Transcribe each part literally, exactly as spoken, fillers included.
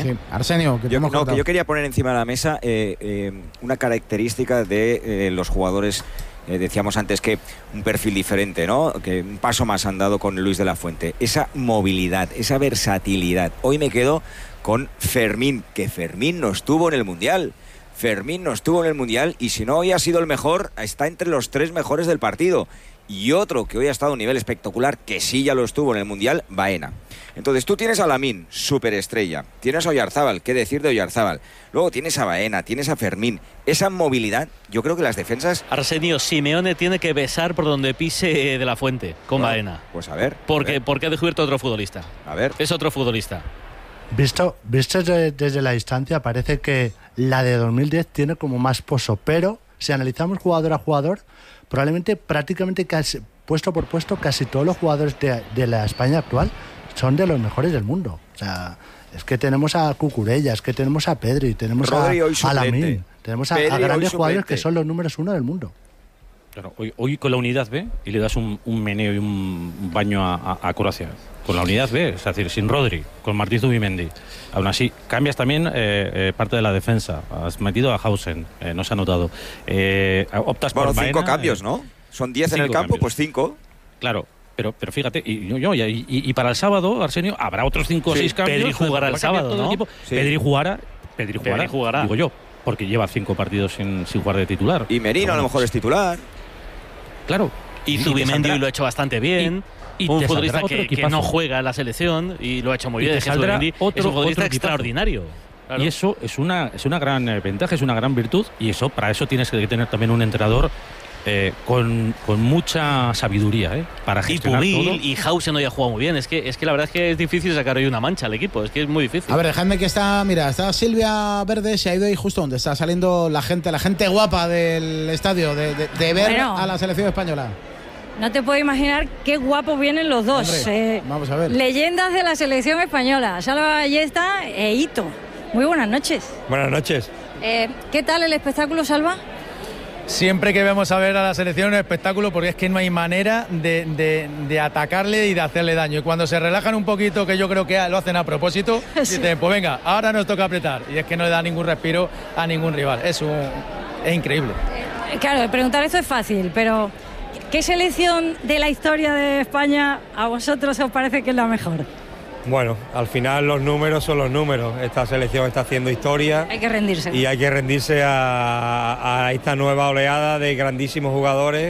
Sí, Arsenio, que yo, no, que yo quería poner encima de la mesa eh, eh, una característica de eh, los jugadores. Eh, decíamos antes que un perfil diferente, ¿no? Que un paso más han dado con Luis de la Fuente. Esa movilidad, esa versatilidad. Hoy me quedo con Fermín, que Fermín no estuvo en el Mundial. Fermín no estuvo en el Mundial y si no hoy ha sido el mejor, está entre los tres mejores del partido. Y otro que hoy ha estado a un nivel espectacular, que sí ya lo estuvo en el Mundial, Baena. Entonces tú tienes a Lamine, superestrella, tienes a Oyarzábal, qué decir de Oyarzábal, luego tienes a Baena, tienes a Fermín, esa movilidad, yo creo que las defensas... Arsenio, Simeone tiene que besar por donde pise de la Fuente, con bueno, Baena. Pues a ver. Porque, a ver. porque ha descubierto otro futbolista. A ver. Es otro futbolista. Visto, visto desde, desde la distancia, parece que la de dos mil diez tiene como más pozo, pero si analizamos jugador a jugador, probablemente prácticamente casi, puesto por puesto, casi todos los jugadores de, de la España actual son de los mejores del mundo. O sea, es que tenemos a Cucurella, es que tenemos a Pedri, tenemos Rodri, a, a Lamine, tenemos a, a grandes jugadores que son los números uno del mundo. Claro, hoy, hoy con la unidad B y le das un, un meneo y un baño a, a, a Croacia. Con la unidad B, es decir, sin Rodri, con Martí Zubimendi. Aún así, cambias también eh, eh, parte de la defensa. Has metido a Hausen, eh, no se ha notado. Eh, optas bueno, por cinco Baena, cambios, ¿no? Son diez en el campo, cambios. Pues cinco. Claro. Pero, pero fíjate, y, y, y, y para el sábado, Arsenio, habrá otros cinco o sí, seis cambios. Pedri jugará el sábado, ¿no? Sí. Pedri jugará, Pedri jugará, Pedri jugará, digo yo, porque lleva cinco partidos sin, sin jugar de titular. Y Merino a lo mejor es titular. Claro. Y, y Zubimendi lo ha hecho bastante bien. Y, y un futbolista que, que no juega en la selección y lo ha hecho muy bien. Es otro, es un futbolista otro extraordinario. Claro. Y eso es una, es una gran eh, ventaja, es una gran virtud. Y eso para eso tienes que tener también un entrenador Eh, con, con mucha sabiduría, ¿eh? Para gestionar y Pubil, todo. Y Hausen hoy ha jugado muy bien. Es que, es que la verdad es que es difícil sacar hoy una mancha al equipo. Es que es muy difícil. A ver, dejadme que está, mira, está Silvia Verde, se ha ido ahí justo donde está saliendo la gente, la gente guapa del estadio, de, de, de ver bueno, a la selección española. No te puedo imaginar qué guapos vienen los dos. Hombre, eh, vamos a ver. Leyendas de la selección española, Salva Ballesta e Ito. Muy buenas noches. Buenas noches. Eh, ¿Qué tal el espectáculo, Salva? Siempre que vemos a ver a la selección un espectáculo, porque es que no hay manera de, de, de atacarle y de hacerle daño. Y cuando se relajan un poquito, que yo creo que lo hacen a propósito, sí. Dicen, pues venga, ahora nos toca apretar. Y es que no le da ningún respiro a ningún rival. Es, un, es increíble. Eh, claro, preguntar esto es fácil, pero ¿qué selección de la historia de España a vosotros os parece que es la mejor? Bueno, al final los números son los números. Esta selección está haciendo historia. Hay que rendirse. Y hay que rendirse a, a esta nueva oleada de grandísimos jugadores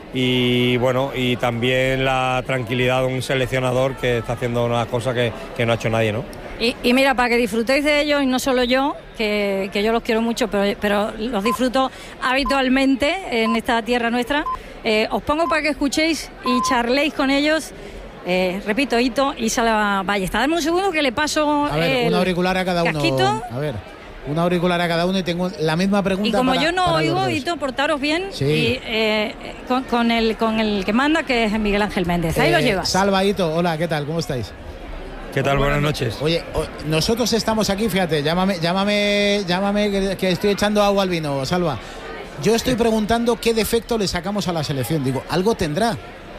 y bueno, y también la tranquilidad de un seleccionador que está haciendo unas cosas que, que no ha hecho nadie, ¿no? Y, y mira, para que disfrutéis de ellos, y no solo yo, que, que yo los quiero mucho, pero, pero los disfruto habitualmente en esta tierra nuestra, eh, os pongo para que escuchéis y charléis con ellos. Eh, repito, Ito y Salva Ballesta. Dame un segundo que le paso a ver, el un auricular a cada uno. casquito. A ver, un auricular a cada uno y tengo la misma pregunta. Y como para, yo no para oigo, Ito, portaros bien. Sí. Y eh, con, con, el, con el que manda, que es Miguel Ángel Méndez. Ahí eh, lo llevas. Salva, Ito, hola, ¿qué tal? ¿Cómo estáis? ¿Qué tal? Buenas noches. Oye, nosotros estamos aquí, fíjate, llámame, llámame, llámame que, que estoy echando agua al vino, Salva. Yo estoy preguntando qué defecto le sacamos a la selección. Digo, algo tendrá.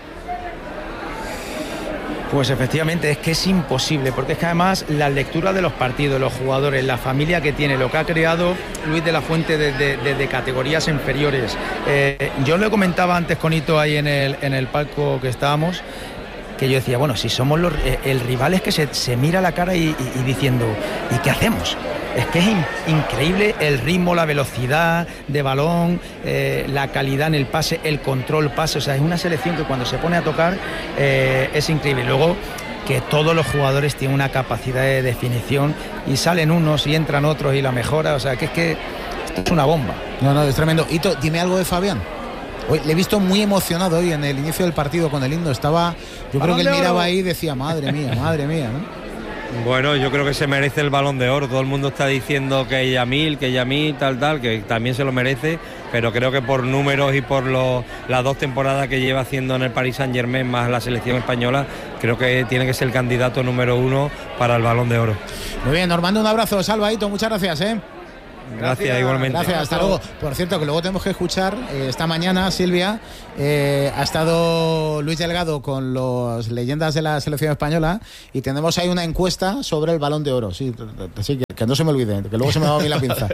Pues efectivamente, es que es imposible, porque es que además la lectura de los partidos, los jugadores, la familia que tiene, lo que ha creado Luis de la Fuente desde, desde categorías inferiores. Eh, yo lo comentaba antes con Ito ahí en el, en el palco que estábamos, que yo decía, bueno, si somos los, eh, el rival es que se, se mira la cara y, y, y diciendo, ¿y qué hacemos? Es que es in, increíble el ritmo, la velocidad de balón, eh, la calidad en el pase, el control pase. O sea, es una selección que cuando se pone a tocar eh, es increíble. Luego, que todos los jugadores tienen una capacidad de definición y salen unos y entran otros y la mejora. O sea, que es que esto es una bomba. No, no, es tremendo. Ito, dime algo de Fabián. Hoy, le he visto muy emocionado hoy en el inicio del partido con el himno. Estaba, yo creo que él miraba ahí y decía, madre mía, madre mía, ¿no? Bueno, yo creo que se merece el Balón de Oro. Todo el mundo está diciendo que Yamil, que Yamil, tal, tal, que también se lo merece, pero creo que por números y por los, las dos temporadas que lleva haciendo en el Paris Saint-Germain más la selección española, creo que tiene que ser el candidato número uno para el Balón de Oro. Muy bien, nos mando un abrazo, Salvadito, muchas gracias, ¿eh? Gracias, gracias, igualmente. Gracias, hasta luego. Por cierto, que luego tenemos que escuchar, eh, esta mañana, Silvia, eh, ha estado Luis Delgado con los leyendas de la selección española y tenemos ahí una encuesta sobre el Balón de Oro. Sí, así que que no se me olvide, que luego se me va a mí la pinza.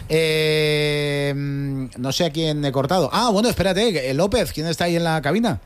Eh, no sé a quién he cortado. Ah, bueno, espérate, López, ¿quién está ahí en la cabina?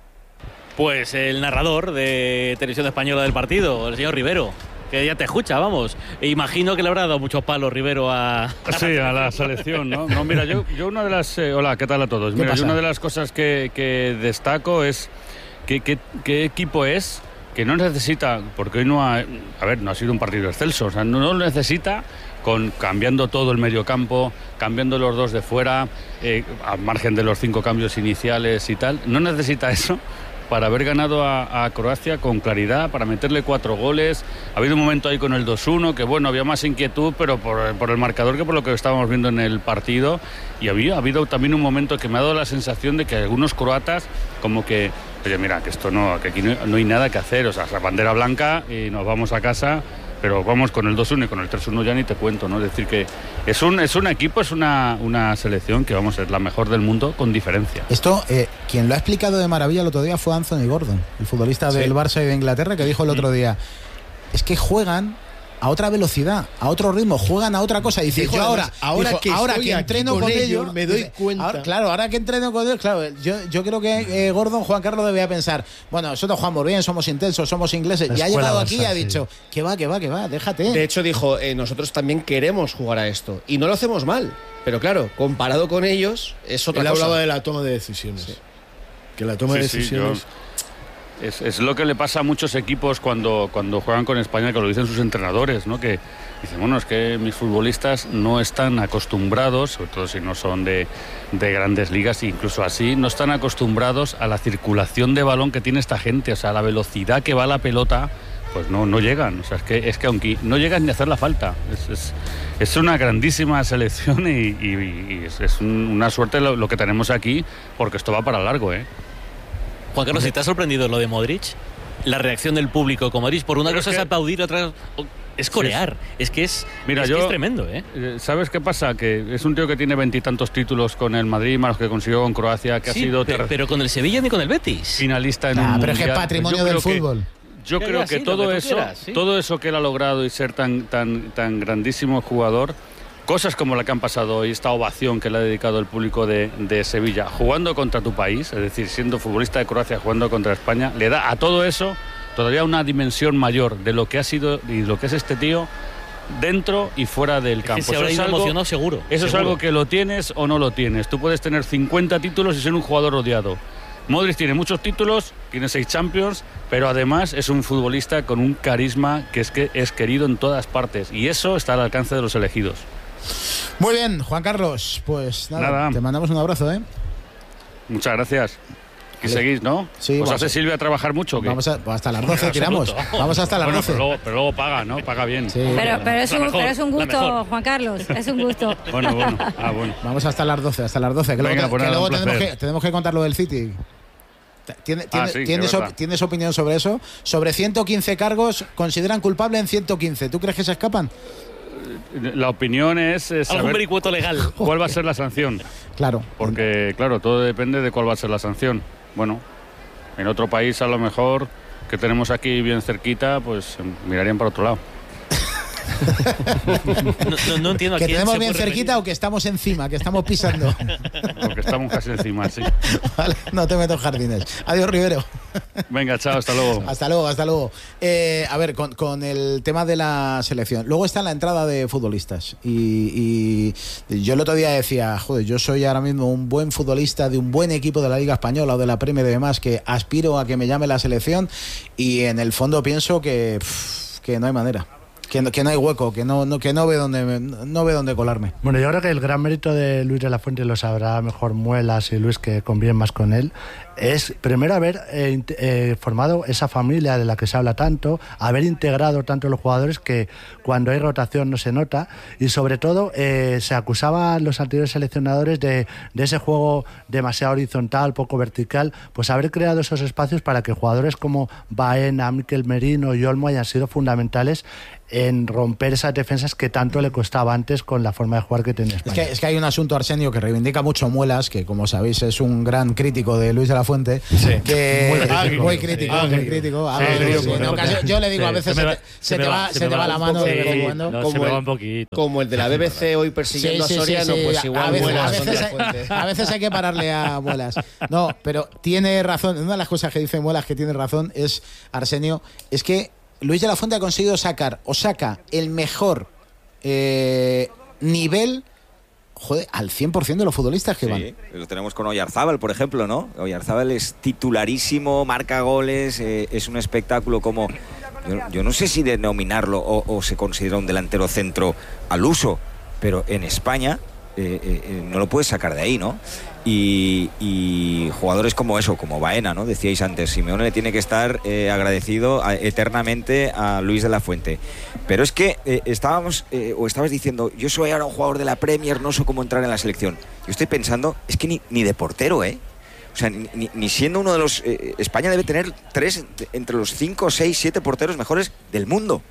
Pues el narrador de Televisión Española del partido, el señor Rivero, que ya te escucha, vamos. E imagino que le habrá dado muchos palos Rivero a... Sí, a la selección, ¿no? No, mira, yo, yo una de las... Eh, hola, ¿qué tal a todos? Mira, yo una de las cosas que, que destaco es que, que, qué equipo es que no necesita, porque hoy no ha... A ver, no ha sido un partido excelso, o sea, no lo necesita con cambiando todo el mediocampo, cambiando los dos de fuera, eh, al margen de los cinco cambios iniciales y tal. No necesita eso para haber ganado a, a Croacia con claridad, para meterle cuatro goles. Ha habido un momento ahí con el dos uno, que bueno, había más inquietud, pero por, por el marcador que por lo que estábamos viendo en el partido. Y había, ha habido también un momento que me ha dado la sensación de que algunos croatas, como que, oye, mira, que esto no, que aquí no, no hay nada que hacer, o sea, la bandera blanca y nos vamos a casa, pero vamos con el dos uno y con el tres uno ya ni te cuento, ¿no? Es decir, que es un, es un equipo, es una, una selección que, vamos, es la mejor del mundo con diferencia. Esto, eh, quien lo ha explicado de maravilla el otro día fue Anthony Gordon, el futbolista sí. del Barça y de Inglaterra, que dijo el otro día, es que juegan a otra velocidad, a otro ritmo, juegan a otra cosa. Y dice, dijo, yo ahora, ahora dijo, que, ahora que entreno con, con ellos, ellos, me doy dice, cuenta. Ahora, claro, ahora que entreno con ellos, claro, yo, yo creo que eh, Gordon, Juan Carlos debía pensar, bueno, nosotros jugamos bien, somos intensos, somos ingleses. La y ha llegado aquí y ha dicho, sí. que va, que va, que va, déjate. De hecho dijo, eh, nosotros también queremos jugar a esto. Y no lo hacemos mal. Pero claro, comparado con ellos, es otra Él cosa. Él hablaba de la toma de decisiones. Sí. Que la toma sí, de decisiones... Sí, Es, es lo que le pasa a muchos equipos cuando, cuando juegan con España, que lo dicen sus entrenadores, ¿no? Que dicen, bueno, es que mis futbolistas no están acostumbrados, sobre todo si no son de, de grandes ligas, incluso así, no están acostumbrados a la circulación de balón que tiene esta gente, o sea, la velocidad que va la pelota, pues no, no llegan. O sea, es que, es que aunque no llegan ni a hacer la falta. Es, es, es una grandísima selección y, y, y es, es una suerte lo, lo que tenemos aquí, porque esto va para largo, ¿eh? Juan Carlos, si te ha sorprendido lo de Modric, la reacción del público con Modric, por una Pero cosa es, que... es aplaudir, otra es corear. Sí. Es que es, Mira, es, yo, que es tremendo, ¿eh? ¿Sabes qué pasa? Que es un tío que tiene veintitantos títulos con el Madrid, más los que consiguió con Croacia, que sí, ha sido... Pero, ter... pero con el Sevilla ni con el Betis. Finalista en nah, un pero mundial. es que patrimonio del fútbol. Que, yo ya, creo ya, que sí, todo que eso, quieras, ¿sí? todo eso que él ha logrado y ser tan, tan, tan grandísimo jugador... Cosas como la que han pasado hoy, esta ovación que le ha dedicado el público de, de Sevilla, jugando contra tu país, es decir, siendo futbolista de Croacia, jugando contra España, le da a todo eso todavía una dimensión mayor de lo que ha sido y lo que es este tío dentro y fuera del campo. Es que se habrá ido emocionado seguro. Eso seguro. Es algo que lo tienes o no lo tienes. Tú puedes tener cincuenta títulos y ser un jugador odiado. Modric tiene muchos títulos, tiene seis Champions, pero además es un futbolista con un carisma que es, que es querido en todas partes. Y eso está al alcance de los elegidos. Muy bien, Juan Carlos, pues nada, nada. te mandamos un abrazo, ¿eh? Muchas gracias. Y vale. Seguís, ¿no? Sí. ¿Os hace a... Silvia a trabajar mucho o qué? Vamos a, hasta las doce tiramos. Vamos hasta las bueno, doce. Pero luego, pero luego paga, ¿no? Paga bien. Sí. Pero, pero, es un, mejor, pero es un gusto, Juan Carlos, es un gusto. Bueno, bueno. Ah, bueno. Vamos hasta las doce, hasta las doce. Que Venga, luego, pues que nada, luego tenemos, que, tenemos que contar lo del City. ¿Tiene, tiene, ah, sí, ¿tienes, op, ¿Tienes opinión sobre eso? Sobre ciento quince cargos, consideran culpable en ciento quince. ¿Tú crees que se escapan? La opinión es, es algún vericueto legal. ¿Cuál va a ser la sanción? Claro. Porque, claro, todo depende de cuál va a ser la sanción. Bueno, en otro país a lo mejor que tenemos aquí bien cerquita, pues mirarían para otro lado. no, no, no entiendo a que quién tenemos se bien puede cerquita referir. O que estamos encima, que estamos pisando. Porque estamos casi encima, sí. Vale, no te meto en jardines. Adiós, Rivero. Venga, chao, hasta luego. Hasta luego, hasta luego. Eh, a ver, con, con el tema de la selección. Luego está la entrada de futbolistas. Y, y yo el otro día decía, joder, yo soy ahora mismo un buen futbolista de un buen equipo de la Liga Española o de la Premier y demás, que aspiro a que me llame la selección. Y en el fondo pienso que, pff, que no hay manera. Que no, que no hay hueco, que no, no, que no ve dónde no ve dónde colarme. Bueno, yo creo que el gran mérito de Luis de la Fuente, lo sabrá mejor Muelas y Luis, que conviven más con él, es primero haber eh, eh, formado esa familia de la que se habla tanto, haber integrado tanto los jugadores que cuando hay rotación no se nota, y sobre todo eh, se acusaba a los anteriores seleccionadores de, de ese juego demasiado horizontal, poco vertical, pues haber creado esos espacios para que jugadores como Baena, Mikel Merino y Olmo hayan sido fundamentales en romper esas defensas que tanto le costaba antes con la forma de jugar que tenía España. Es que, es que hay un asunto, Arsenio, que reivindica mucho Muelas, que como sabéis es un gran crítico de Luis de la Fuente. Sí. Que muy crítico, muy crítico. Sí, muy crítico. Sí, sí, sí, sí, no, ocasión, yo le digo, sí, a veces se, se, te, se, te, va, se te va la mano de vez en cuando. No, como, el, un como el de la B B C hoy persiguiendo sí, sí, a Soriano, sí, sí, pues igual a veces, Muelas. A veces, hay, a veces hay que pararle a Muelas. No, pero tiene razón. Una de las cosas que dice Muelas que tiene razón es, Arsenio, es que Luis de la Fuente ha conseguido sacar o saca el mejor eh, nivel, joder, al cien por ciento de los futbolistas que sí, van. Lo tenemos con Oyarzábal, por ejemplo, ¿no? Oyarzábal es titularísimo, marca goles, eh, es un espectáculo como... Yo, yo no sé si denominarlo o, o se considera un delantero centro al uso, pero en España eh, eh, no lo puedes sacar de ahí, ¿no? Y, y jugadores como eso, como Baena, ¿no? Decíais antes, Simeone le tiene que estar eh, agradecido a, eternamente a Luis de la Fuente. Pero es que eh, estábamos, eh, o estabas diciendo, yo soy ahora un jugador de la Premier, no sé cómo entrar en la selección. Yo estoy pensando, es que ni, ni de portero, ¿eh? O sea, ni, ni siendo uno de los... Eh, España debe tener tres entre los cinco, seis, siete porteros mejores del mundo.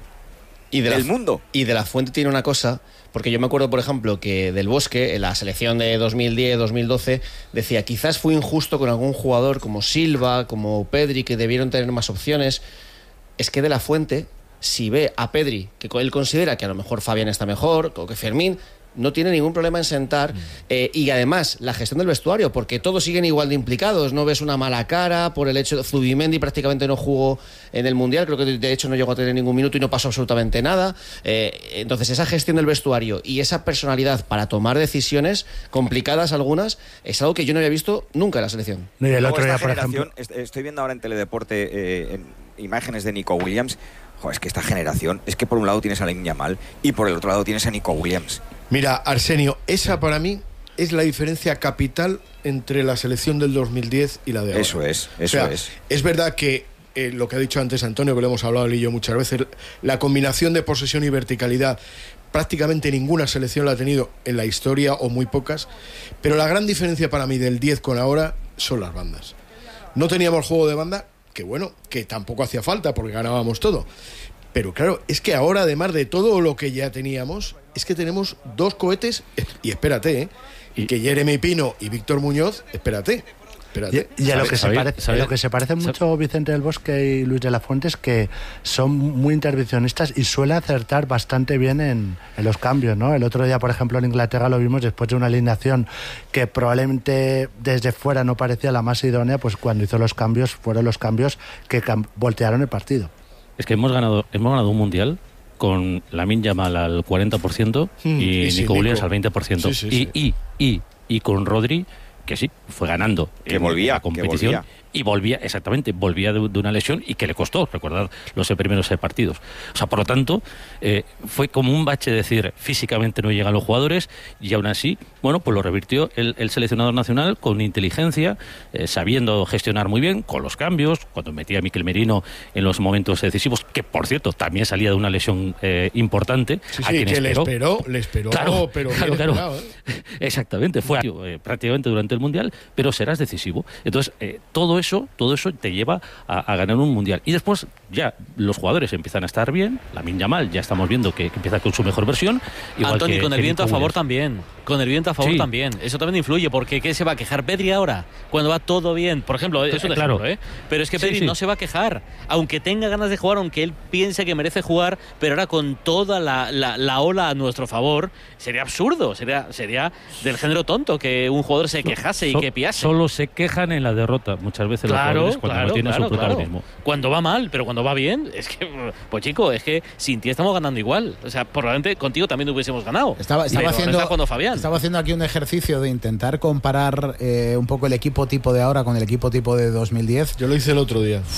Y de del la, mundo. Y de la Fuente tiene una cosa, porque yo me acuerdo, por ejemplo, que Del Bosque, en la selección de dos mil diez, dos mil doce, decía, quizás fue injusto con algún jugador como Silva, como Pedri, que debieron tener más opciones. Es que De la Fuente, si ve a Pedri, que él considera que a lo mejor Fabián está mejor, o que Fermín, no tiene ningún problema en sentar, eh, y además la gestión del vestuario, porque todos siguen igual de implicados, no ves una mala cara por el hecho de Zubimendi prácticamente no jugó en el Mundial, creo que de hecho no llegó a tener ningún minuto y no pasó absolutamente nada, eh, entonces esa gestión del vestuario y esa personalidad para tomar decisiones complicadas algunas, es algo que yo no había visto nunca en la selección. Y el otro día, por ejemplo, estoy viendo ahora en Teledeporte eh, en imágenes de Nico Williams. Joder, es que esta generación, es que por un lado tienes a Lamine Yamal y por el otro lado tienes a Nico Williams. Mira, Arsenio, esa para mí es la diferencia capital entre la selección del dos mil diez y la de ahora. Eso es, eso o sea, es. Es verdad que eh, lo que ha dicho antes Antonio, que lo hemos hablado él y yo muchas veces, la combinación de posesión y verticalidad, prácticamente ninguna selección la ha tenido en la historia o muy pocas, pero la gran diferencia para mí del diez con ahora son las bandas. No teníamos juego de banda, que bueno, que tampoco hacía falta porque ganábamos todo. Pero claro, es que ahora, además de todo lo que ya teníamos, es que tenemos dos cohetes, y espérate, ¿eh? Y que Jeremy Pino y Víctor Muñoz, espérate. espérate. Y, y a, lo que se parece, a lo que se parece mucho Vicente del Bosque y Luis de la Fuente es que son muy intervencionistas y suelen acertar bastante bien en, en los cambios, ¿no? El otro día, por ejemplo, en Inglaterra lo vimos después de una alineación que probablemente desde fuera no parecía la más idónea, pues cuando hizo los cambios, fueron los cambios que cam- voltearon el partido. Es que hemos ganado hemos ganado un mundial con Lamine Yamal al cuarenta por ciento mm, y, y sí, Nico Williams al veinte por ciento. Sí, sí, y, sí. y, y, y con Rodri, que sí, fue ganando que en volvía, la competición. Que volvía. Y volvía, exactamente, volvía de, de una lesión y que le costó, recordad los primeros partidos. O sea, por lo tanto, eh, fue como un bache decir, físicamente no llegan los jugadores y aún así, bueno, pues lo revirtió el, el seleccionador nacional con inteligencia, eh, sabiendo gestionar muy bien, con los cambios, cuando metía a Mikel Merino en los momentos decisivos, que por cierto, también salía de una lesión eh, importante. Sí, sí, que le esperó, le esperó, claro, pero claro, claro. Esperado, ¿eh? Exactamente, fue eh, prácticamente durante el Mundial, pero serás decisivo. Entonces, eh, todo eso, todo eso te lleva a, a ganar un mundial. Y después ya los jugadores empiezan a estar bien. Lamine Yamal ya estamos viendo que, que empieza con su mejor versión. Antonio, que, con el que viento a favor Williams. también. Con el viento a favor sí. también. Eso también influye, porque ¿qué se va a quejar Pedri ahora? Cuando va todo bien. Por ejemplo, es un claro. ejemplo, ¿eh? Pero es que Pedri sí, sí. no se va a quejar. Aunque tenga ganas de jugar, aunque él piense que merece jugar, pero ahora con toda la, la, la ola a nuestro favor, sería absurdo. Sería, sería del género tonto que un jugador se quejase so, y que piase. Solo se quejan en la derrota muchas veces claro, los jugadores cuando claro, no tienen claro, su protagonismo. Claro. Cuando va mal, pero cuando va bien, es que, pues chico, es que sin ti estamos ganando igual. O sea, probablemente contigo también hubiésemos ganado. Estaba, estaba haciendo, no Fabián. estaba haciendo aquí un ejercicio de intentar comparar eh, un poco el equipo tipo de ahora con el equipo tipo de dos mil diez. Yo lo hice el otro día.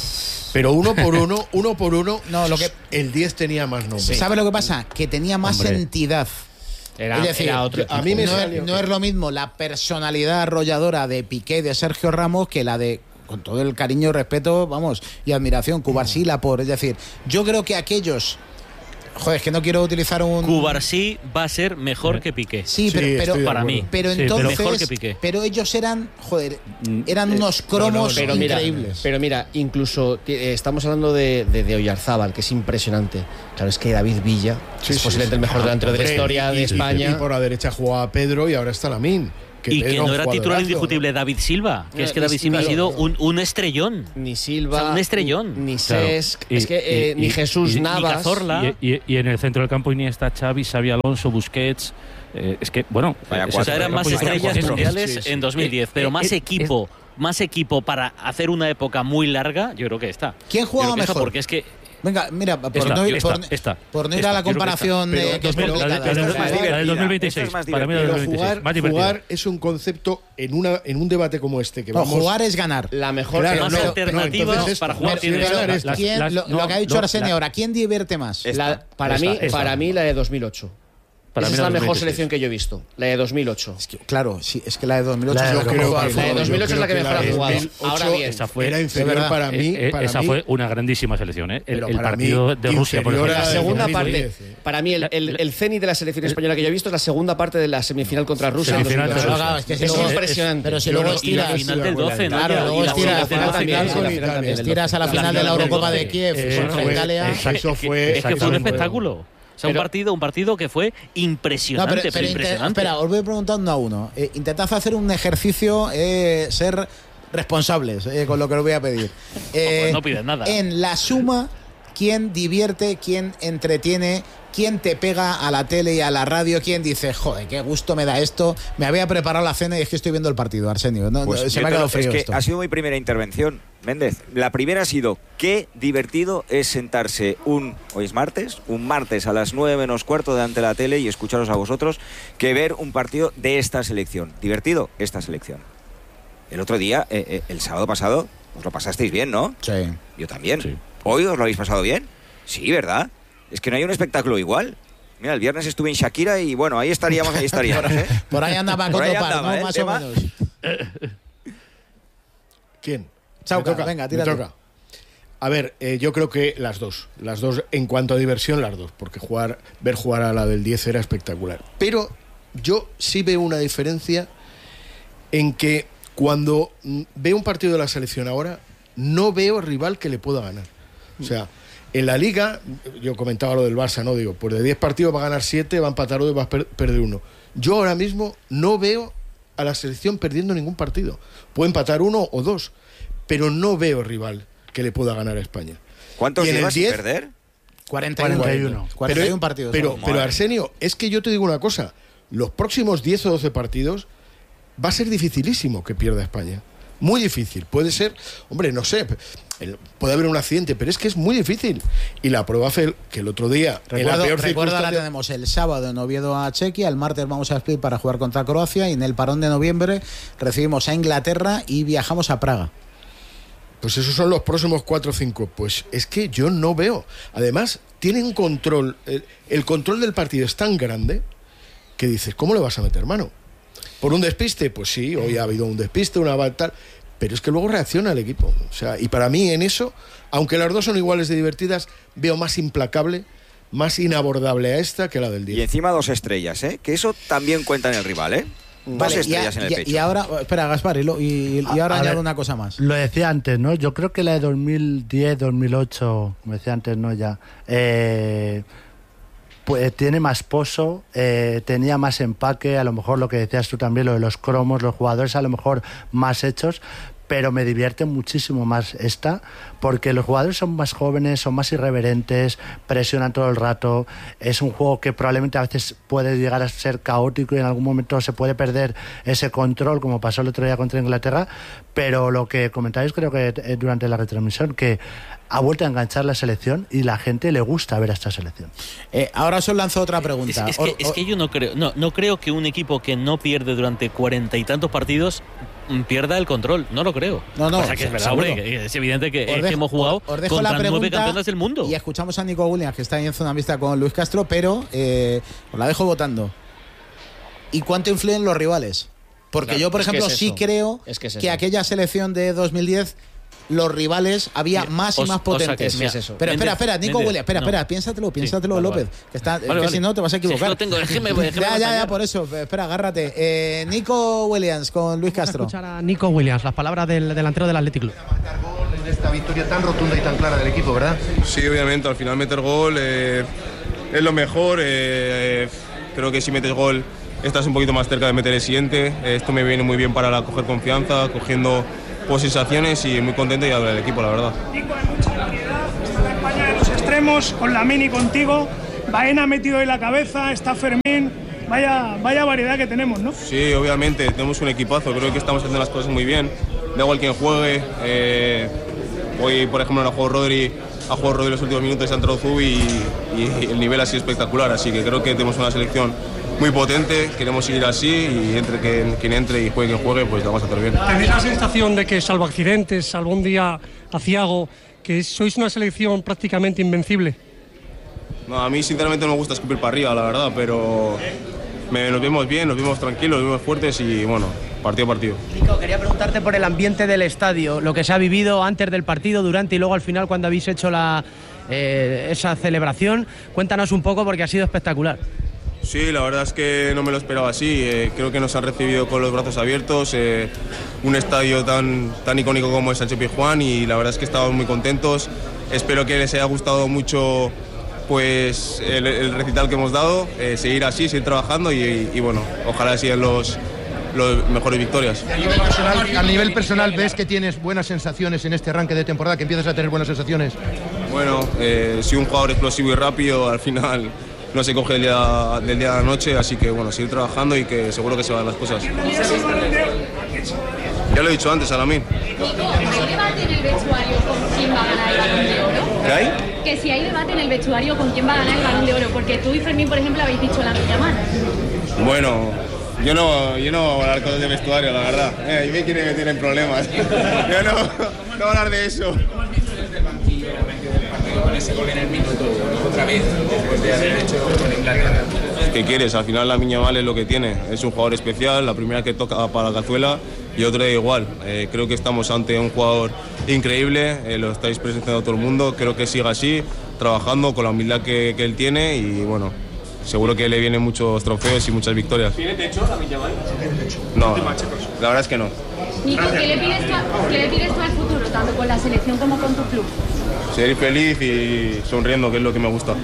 Pero uno por uno, uno por uno, no, lo que el diez tenía más nombres. Sí. ¿Sabe lo que pasa? Que tenía más Hombre. entidad. Era, es decir, era otro a mí me no, es, no es lo mismo la personalidad arrolladora de Piqué y de Sergio Ramos que la de, con todo el cariño, respeto, vamos, y admiración, Cubarsí, Laporte. Es decir, yo creo que aquellos joder, es que no quiero utilizar un... Cubarsí va a ser mejor que Piqué. Sí, pero, sí, pero para mí. Pero sí, entonces, pero mejor que Piqué. Pero ellos eran, joder, eran unos cromos pero mira, increíbles. Pero mira, incluso eh, estamos hablando de, de, de Oyarzábal, que es impresionante. Claro, es que David Villa Sí, es sí, posiblemente sí. el mejor Ah, delantero de la hombre, historia y- de y- España. Y por la derecha jugaba Pedro y ahora está Lamine. Y que Pedro no un era titular jugadorazo, indiscutible David Silva, que No, es que ni- David Silva ha claro, sido no. un, un estrellón. Ni Silva, O sea, un estrellón. ni Claro. Cesc, Y- es que eh, y- ni y- Jesús y- y Navas. Cazorla. Y, y- y en el centro del campo Iniesta, Xavi, Xavi Alonso, Busquets. eh, es que, bueno, Vaya ese O sea, eran más centro del campo estrellas es- mundiales sí, sí. en dos mil diez, Eh, pero eh, más eh, equipo, más equipo para hacer una época muy larga, yo creo que está. ¿Quién Yo jugaba creo que esta, mejor? Porque es que Venga, mira, por, Esta, no, ir, esta, por, esta, por no ir esta, a la yo creo que comparación esta. de Pero- que es pero- complicada. la de- Esta es la más de- la del divertida, dos mil veintiséis, esta es más para mí la del Pero dos mil veintiséis, jugar, más divertida. jugar es un concepto en una en un debate como este que No, vamos. jugar es ganar. La mejor Claro, más no, no, alternativas entonces para esto, jugar no, tiene si es esta. ganar esto. Las- ¿Quién, las- lo, no, lo que ha dicho no, Arsenio la- ahora, ¿quién divierte más? La- para, Esta, mí, esta. para mí, la de dos mil ocho. Para Esa mí es la la dos mil mejor veintiséis. selección que yo he visto, la de dos mil ocho. Es que, claro, sí, es que la de dos mil ocho La de es Yo lo creo que que juega el al la de fútbol. dos mil ocho yo es la que creo mejor ha de jugado. dos mil ocho Ahora bien, esa fue, era inferior verdad. para mí. Eh, eh, para esa mí, fue una grandísima selección, ¿eh? El, Pero el para partido mí, de Rusia, por inferior ejemplo. a la de segunda dos mil parte, diez, eh. para mí, el, el, el cenit de la selección española que yo he visto es la segunda parte de la semifinal contra Rusia. en Semifinal dos mil contra doce. Rusia. Claro, es que si Es luego- impresionante. Pero si Yo luego no- estiras, y la final del doce, ¿no? claro, Ya, luego y la estiras, final final también, final y la con final Italia, también. estiras a la La final de final la del Eurocopa doce. de Kiev Eh, contra fue- Italia. exacto. Eso fue. Es que fue un Exactamente. espectáculo. O sea, un Pero- partido, un partido que fue No, impresionante, pero, pero, pero inte- impresionante. espera, os voy preguntando a uno. Eh, intentad hacer un ejercicio, eh, ser responsables eh, con lo que os voy a pedir. Eh, pues no pides nada. En la suma, ¿quién divierte, quién entretiene, quién te pega a la tele y a la radio, quién dice, joder, qué gusto me da esto? Me había preparado la cena y es que estoy viendo el partido, Arsenio. No, Pues no, se yo me ha te quedado lo- frío es que esto. ha sido mi primera intervención, Méndez. La primera ha sido qué divertido es sentarse un, hoy es martes, un martes a las nueve menos cuarto delante de la tele y escucharos a vosotros que ver un partido de esta selección. Divertido, esta selección. El otro día, eh, eh, el sábado pasado, os lo pasasteis bien, ¿no? Sí. Yo también. Sí. ¿Hoy os lo habéis pasado bien? Sí, ¿verdad? Es que no hay un espectáculo igual. Mira, el viernes estuve en Shakira y bueno, ahí estaríamos, ahí estaríamos, ¿eh? Por ahí andaba Por ahí Coto Par, andaba, ¿no? ¿eh? Más Tema. o menos. ¿Quién? Chauca, Me toca, venga, me tírate. toca. A ver, eh, yo creo que las dos. Las dos, en cuanto a diversión, las dos. Porque jugar, ver jugar a la del diez era espectacular. Pero yo sí veo una diferencia en que cuando mm, veo un partido de la selección ahora, no veo rival que le pueda ganar. O sea, en la Liga, yo comentaba lo del Barça, ¿no? Digo, pues de diez partidos va a ganar siete, va a empatar dos y va a per- perder uno. Yo ahora mismo no veo a la selección perdiendo ningún partido. Puede empatar uno o dos, pero no veo rival que le pueda ganar a España. ¿Cuántos Y en el llevas sin diez, perder? cuarenta y uno. cuarenta y uno. cuarenta y uno partidos. Pero, ¿no? pero Arsenio, es que yo te digo una cosa. Los próximos diez o doce partidos va a ser dificilísimo que pierda España. Muy difícil. Puede ser, hombre, no sé, el- puede haber un accidente, pero es que es muy difícil. Y la prueba fue que el otro día, en la Recuerdo, peor recuerdo ahora circunstancia- tenemos el sábado en Oviedo a Chequia, el martes vamos a Split para jugar contra Croacia y en el parón de noviembre recibimos a Inglaterra y viajamos a Praga. Pues esos son los próximos cuatro o cinco. Pues es que yo no veo. Además, tienen un control. El, el control del partido es tan grande que dices, ¿cómo le vas a meter mano? ¿Por un despiste? Pues sí, hoy ha habido un despiste, una tal. Pero es que luego reacciona el equipo. O sea, y para mí en eso, aunque las dos son iguales de divertidas, veo más implacable, más inabordable a esta que la del Y diez. encima dos estrellas, ¿eh? Que eso también cuenta en el rival, ¿eh? Dos Vale, y, a- estrellas en el y- pecho. y ahora, espera, Gaspar, y, lo- y- y ahora A añado ver, una cosa más. Lo decía antes, ¿no? Yo creo que la de dos mil diez, dos mil ocho, como decía antes, ¿no? Ya. Eh, pues tiene más pozo, eh, tenía más empaque, a lo mejor lo que decías tú también, lo de los cromos, los jugadores a lo mejor más hechos, pero me divierte muchísimo más esta, porque los jugadores son más jóvenes, son más irreverentes, presionan todo el rato, es un juego que probablemente a veces puede llegar a ser caótico y en algún momento se puede perder ese control, como pasó el otro día contra Inglaterra, pero lo que comentáis creo que eh, durante la retransmisión, que ha vuelto a enganchar la selección y la gente le gusta ver a esta selección. Eh, ahora os lanzo otra Es, pregunta. es que, Or- es que yo no creo, no, no creo que un equipo que no pierde durante cuarenta y tantos partidos mm, pierda el control. No lo creo. No, no, O sea, que es se- verdad, seguro. hombre, que es evidente que, Os es que dejo- hemos jugado os dejo contra la nueve pregunta campeonas del mundo. Y escuchamos a Nico Williams, que está ahí en zona mixta con Luis Castro, pero eh, os la dejo votando. ¿Y cuánto influyen los rivales? Porque Claro, yo, por es que ejemplo, es sí eso. creo Es que es que eso. aquella selección de dos mil diez los rivales había Mira, más y os- más o sea potentes. que, mira, es eso. Pero espera, Méndez- espera, Nico Méndez, Williams, espera, no. espera, piénsatelo, piénsatelo, vale, López. vale. Que, está, Vale, que vale. si no te vas a Si es que equivocar. lo tengo, es que me voy- es que me ya, voy ya, a ya, callar. por eso. Espera, agárrate. Eh, Nico Williams con Luis Castro. Escuchar a Nico Williams, las palabras del delantero del Athletic Club. En esta victoria tan rotunda y tan clara del equipo, ¿verdad? Sí, obviamente, al final meter gol eh, es lo mejor. eh, creo que si metes gol estás un poquito más cerca de meter el siguiente. Eh, esto me viene muy bien para la- coger confianza, cogiendo pues, sensaciones y muy contento y hablar del equipo, la verdad. Nico, hay mucha variedad, está la España de los extremos, con la Mini contigo, Baena metido en la cabeza, está Fermín, vaya, vaya variedad que tenemos, ¿no? Sí, obviamente, tenemos un equipazo, creo que estamos haciendo las cosas muy bien. Da igual quien juegue. eh, hoy, por ejemplo, no ha jugado Rodri, ha jugado Rodri los últimos minutos, ha entrado Zubi y, y el nivel ha sido espectacular, así que creo que tenemos una selección muy potente, queremos seguir así y entre quien, quien entre y juegue quien juegue, pues lo vamos a hacer bien. ¿Tenéis la sensación de que, salvo accidentes, salvo un día aciago, que sois una selección prácticamente invencible? No, a mí sinceramente no me gusta escupir para arriba, la verdad, pero me- nos vemos bien, nos vemos tranquilos, nos vemos fuertes y bueno, partido a partido. Nico, quería preguntarte por el ambiente del estadio, lo que se ha vivido antes del partido, durante y luego al final cuando habéis hecho la, eh, esa celebración. Cuéntanos un poco porque ha sido espectacular. Sí, la verdad es que no me lo esperaba así. Eh, creo que nos han recibido con los brazos abiertos. Eh, un estadio tan, tan icónico como es Sánchez Pizjuán y la verdad es que estamos muy contentos. Espero que les haya gustado mucho pues, el, el recital que hemos dado. Eh, seguir así, seguir trabajando y, y bueno, ojalá sigan los, los mejores victorias. A nivel, personal, a nivel personal, ¿ves que tienes buenas sensaciones en este arranque de temporada, que empiezas a tener buenas sensaciones? Bueno, eh, soy un jugador explosivo y rápido. Al final no se coge el día, del día a la noche, así que bueno, seguir trabajando y que seguro que se van las cosas. Ya lo he dicho antes, Alamín. Nico, ¿hay debate en el vestuario con quién va a ganar el Balón de Oro? ¿Qué hay? Que si hay debate en el vestuario con quién va a ganar el Balón de Oro, porque tú y Fermín, por ejemplo, habéis dicho la Yamal. Bueno, yo no, yo no voy a hablar cosas de vestuario, la verdad. Eh, y me quieren meter en problemas. Yo no, no voy a hablar de eso. Con ese gol en el minuto, otra vez, después de haber hecho con Inglaterra. ¿Qué quieres? Al final la Miña Mal es lo que tiene. Es un jugador especial, la primera que toca para la cazuela y otra igual. Eh, creo que estamos ante un jugador increíble, eh, lo estáis presentando todo el mundo. Creo que siga así, trabajando con la humildad que, que él tiene y bueno, seguro que le vienen muchos trofeos y muchas victorias. ¿Tiene techo la Miña Mal? No, la verdad es que no. Nico, ¿qué le, pides tú, a- ¿qué le pides tú al futuro, tanto con la selección como con tu club? Ser feliz y sonriendo, que es lo que me gusta.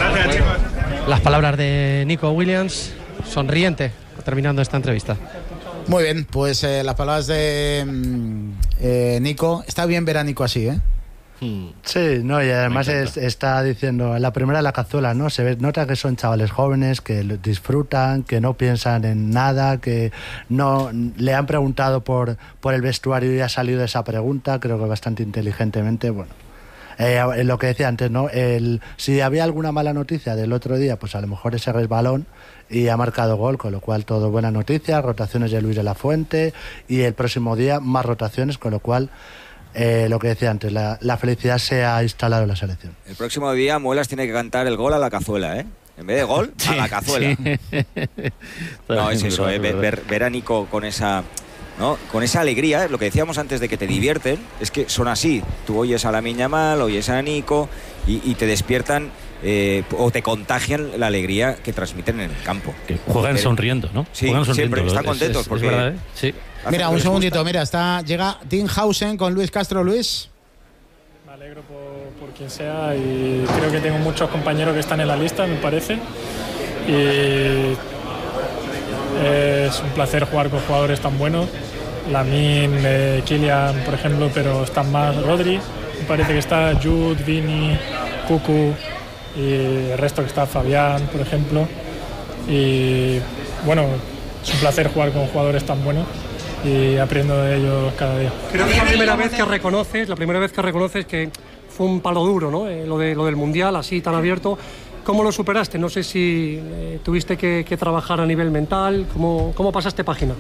Las palabras de Nico Williams, sonriente, terminando esta entrevista. Muy bien, pues eh, las palabras de mm, eh, Nico. Está bien ver a Nico así, ¿eh? Sí, no, y además es- está diciendo, en la primera de la cazuela, ¿no? Se ve, nota que son chavales jóvenes, que lo disfrutan, que no piensan en nada, que no le han preguntado por, por el vestuario y ha salido esa pregunta, creo que bastante inteligentemente, bueno. Eh, lo que decía antes, ¿no? El, si había alguna mala noticia del otro día, pues a lo mejor ese resbalón y ha marcado gol, con lo cual todo buena noticia, rotaciones de Luis de la Fuente y el próximo día más rotaciones, con lo cual eh, lo que decía antes, la, la felicidad se ha instalado en la selección. El próximo día Muelas tiene que cantar el gol a la cazuela, ¿eh? En vez de gol, a la cazuela. No, es eso, ¿eh? ver, ver- ver a Nico con esa... ¿no? Con esa alegría, ¿eh? Lo que decíamos antes de que te divierten, es que son así. Tú oyes a la Miña Mal, oyes a Nico y, y te despiertan eh, o te contagian la alegría que transmiten en el campo. Que juegan Pero- sonriendo, ¿no? Sí, Juegan sonriendo. siempre están Es- contentos es- es porque... verdad, ¿eh? Sí. Mira, un segundito, mira, está, llega Tim Hausen con Luis Castro. Luis. Me alegro por, por quien sea y creo que tengo muchos compañeros que están en la lista, me parece. Y es un placer jugar con jugadores tan buenos. Lamin, eh, Kylian, por ejemplo, pero están más Rodri. Me parece que está Jude, Vini, Cucu y el resto que está Fabián, por ejemplo. Y bueno, es un placer jugar con jugadores tan buenos y aprendo de ellos cada día. Creo que es la primera vez que reconoces, la primera vez que reconoces que fue un palo duro, ¿no? Eh, lo, de, lo del Mundial, así tan abierto. ¿Cómo lo superaste? No sé si eh, tuviste que, que trabajar a nivel mental. ¿Cómo, cómo pasaste página?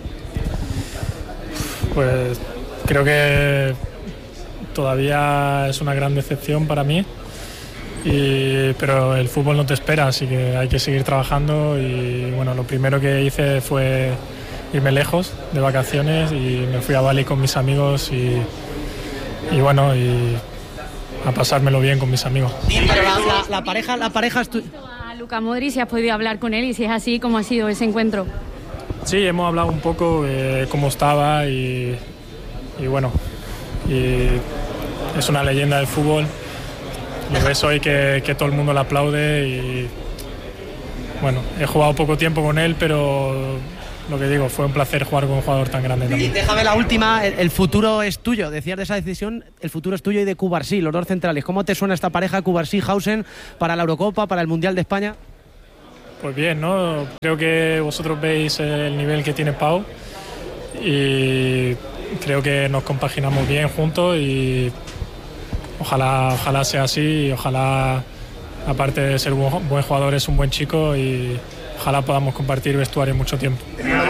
Pues creo que todavía es una gran decepción para mí, y, pero el fútbol no te espera, así que hay que seguir trabajando. Y bueno, lo primero que hice fue irme lejos de vacaciones y me fui a Bali con mis amigos y y bueno, y a pasármelo bien con mis amigos. Pero la, la, la pareja, la pareja es tu... A Luka Modric, si has podido hablar con él y si es así, ¿cómo ha sido ese encuentro? Sí, hemos hablado un poco de cómo estaba y, y bueno, y es una leyenda del fútbol. Lo ves hoy que, que todo el mundo le aplaude y bueno, he jugado poco tiempo con él, pero lo que digo, fue un placer jugar con un jugador tan grande también. Y déjame la última, el, el futuro es tuyo, decías de esa decisión, el futuro es tuyo y de Cubarsí, los dos centrales. ¿Cómo te suena esta pareja Cubarsí-Hausen para la Eurocopa, para el Mundial de España? Pues bien, ¿no? Creo que vosotros veis el nivel que tiene Pau y creo que nos compaginamos bien juntos y ojalá, ojalá sea así y ojalá, aparte de ser un buen jugador, es un buen chico y ojalá podamos compartir vestuario mucho tiempo.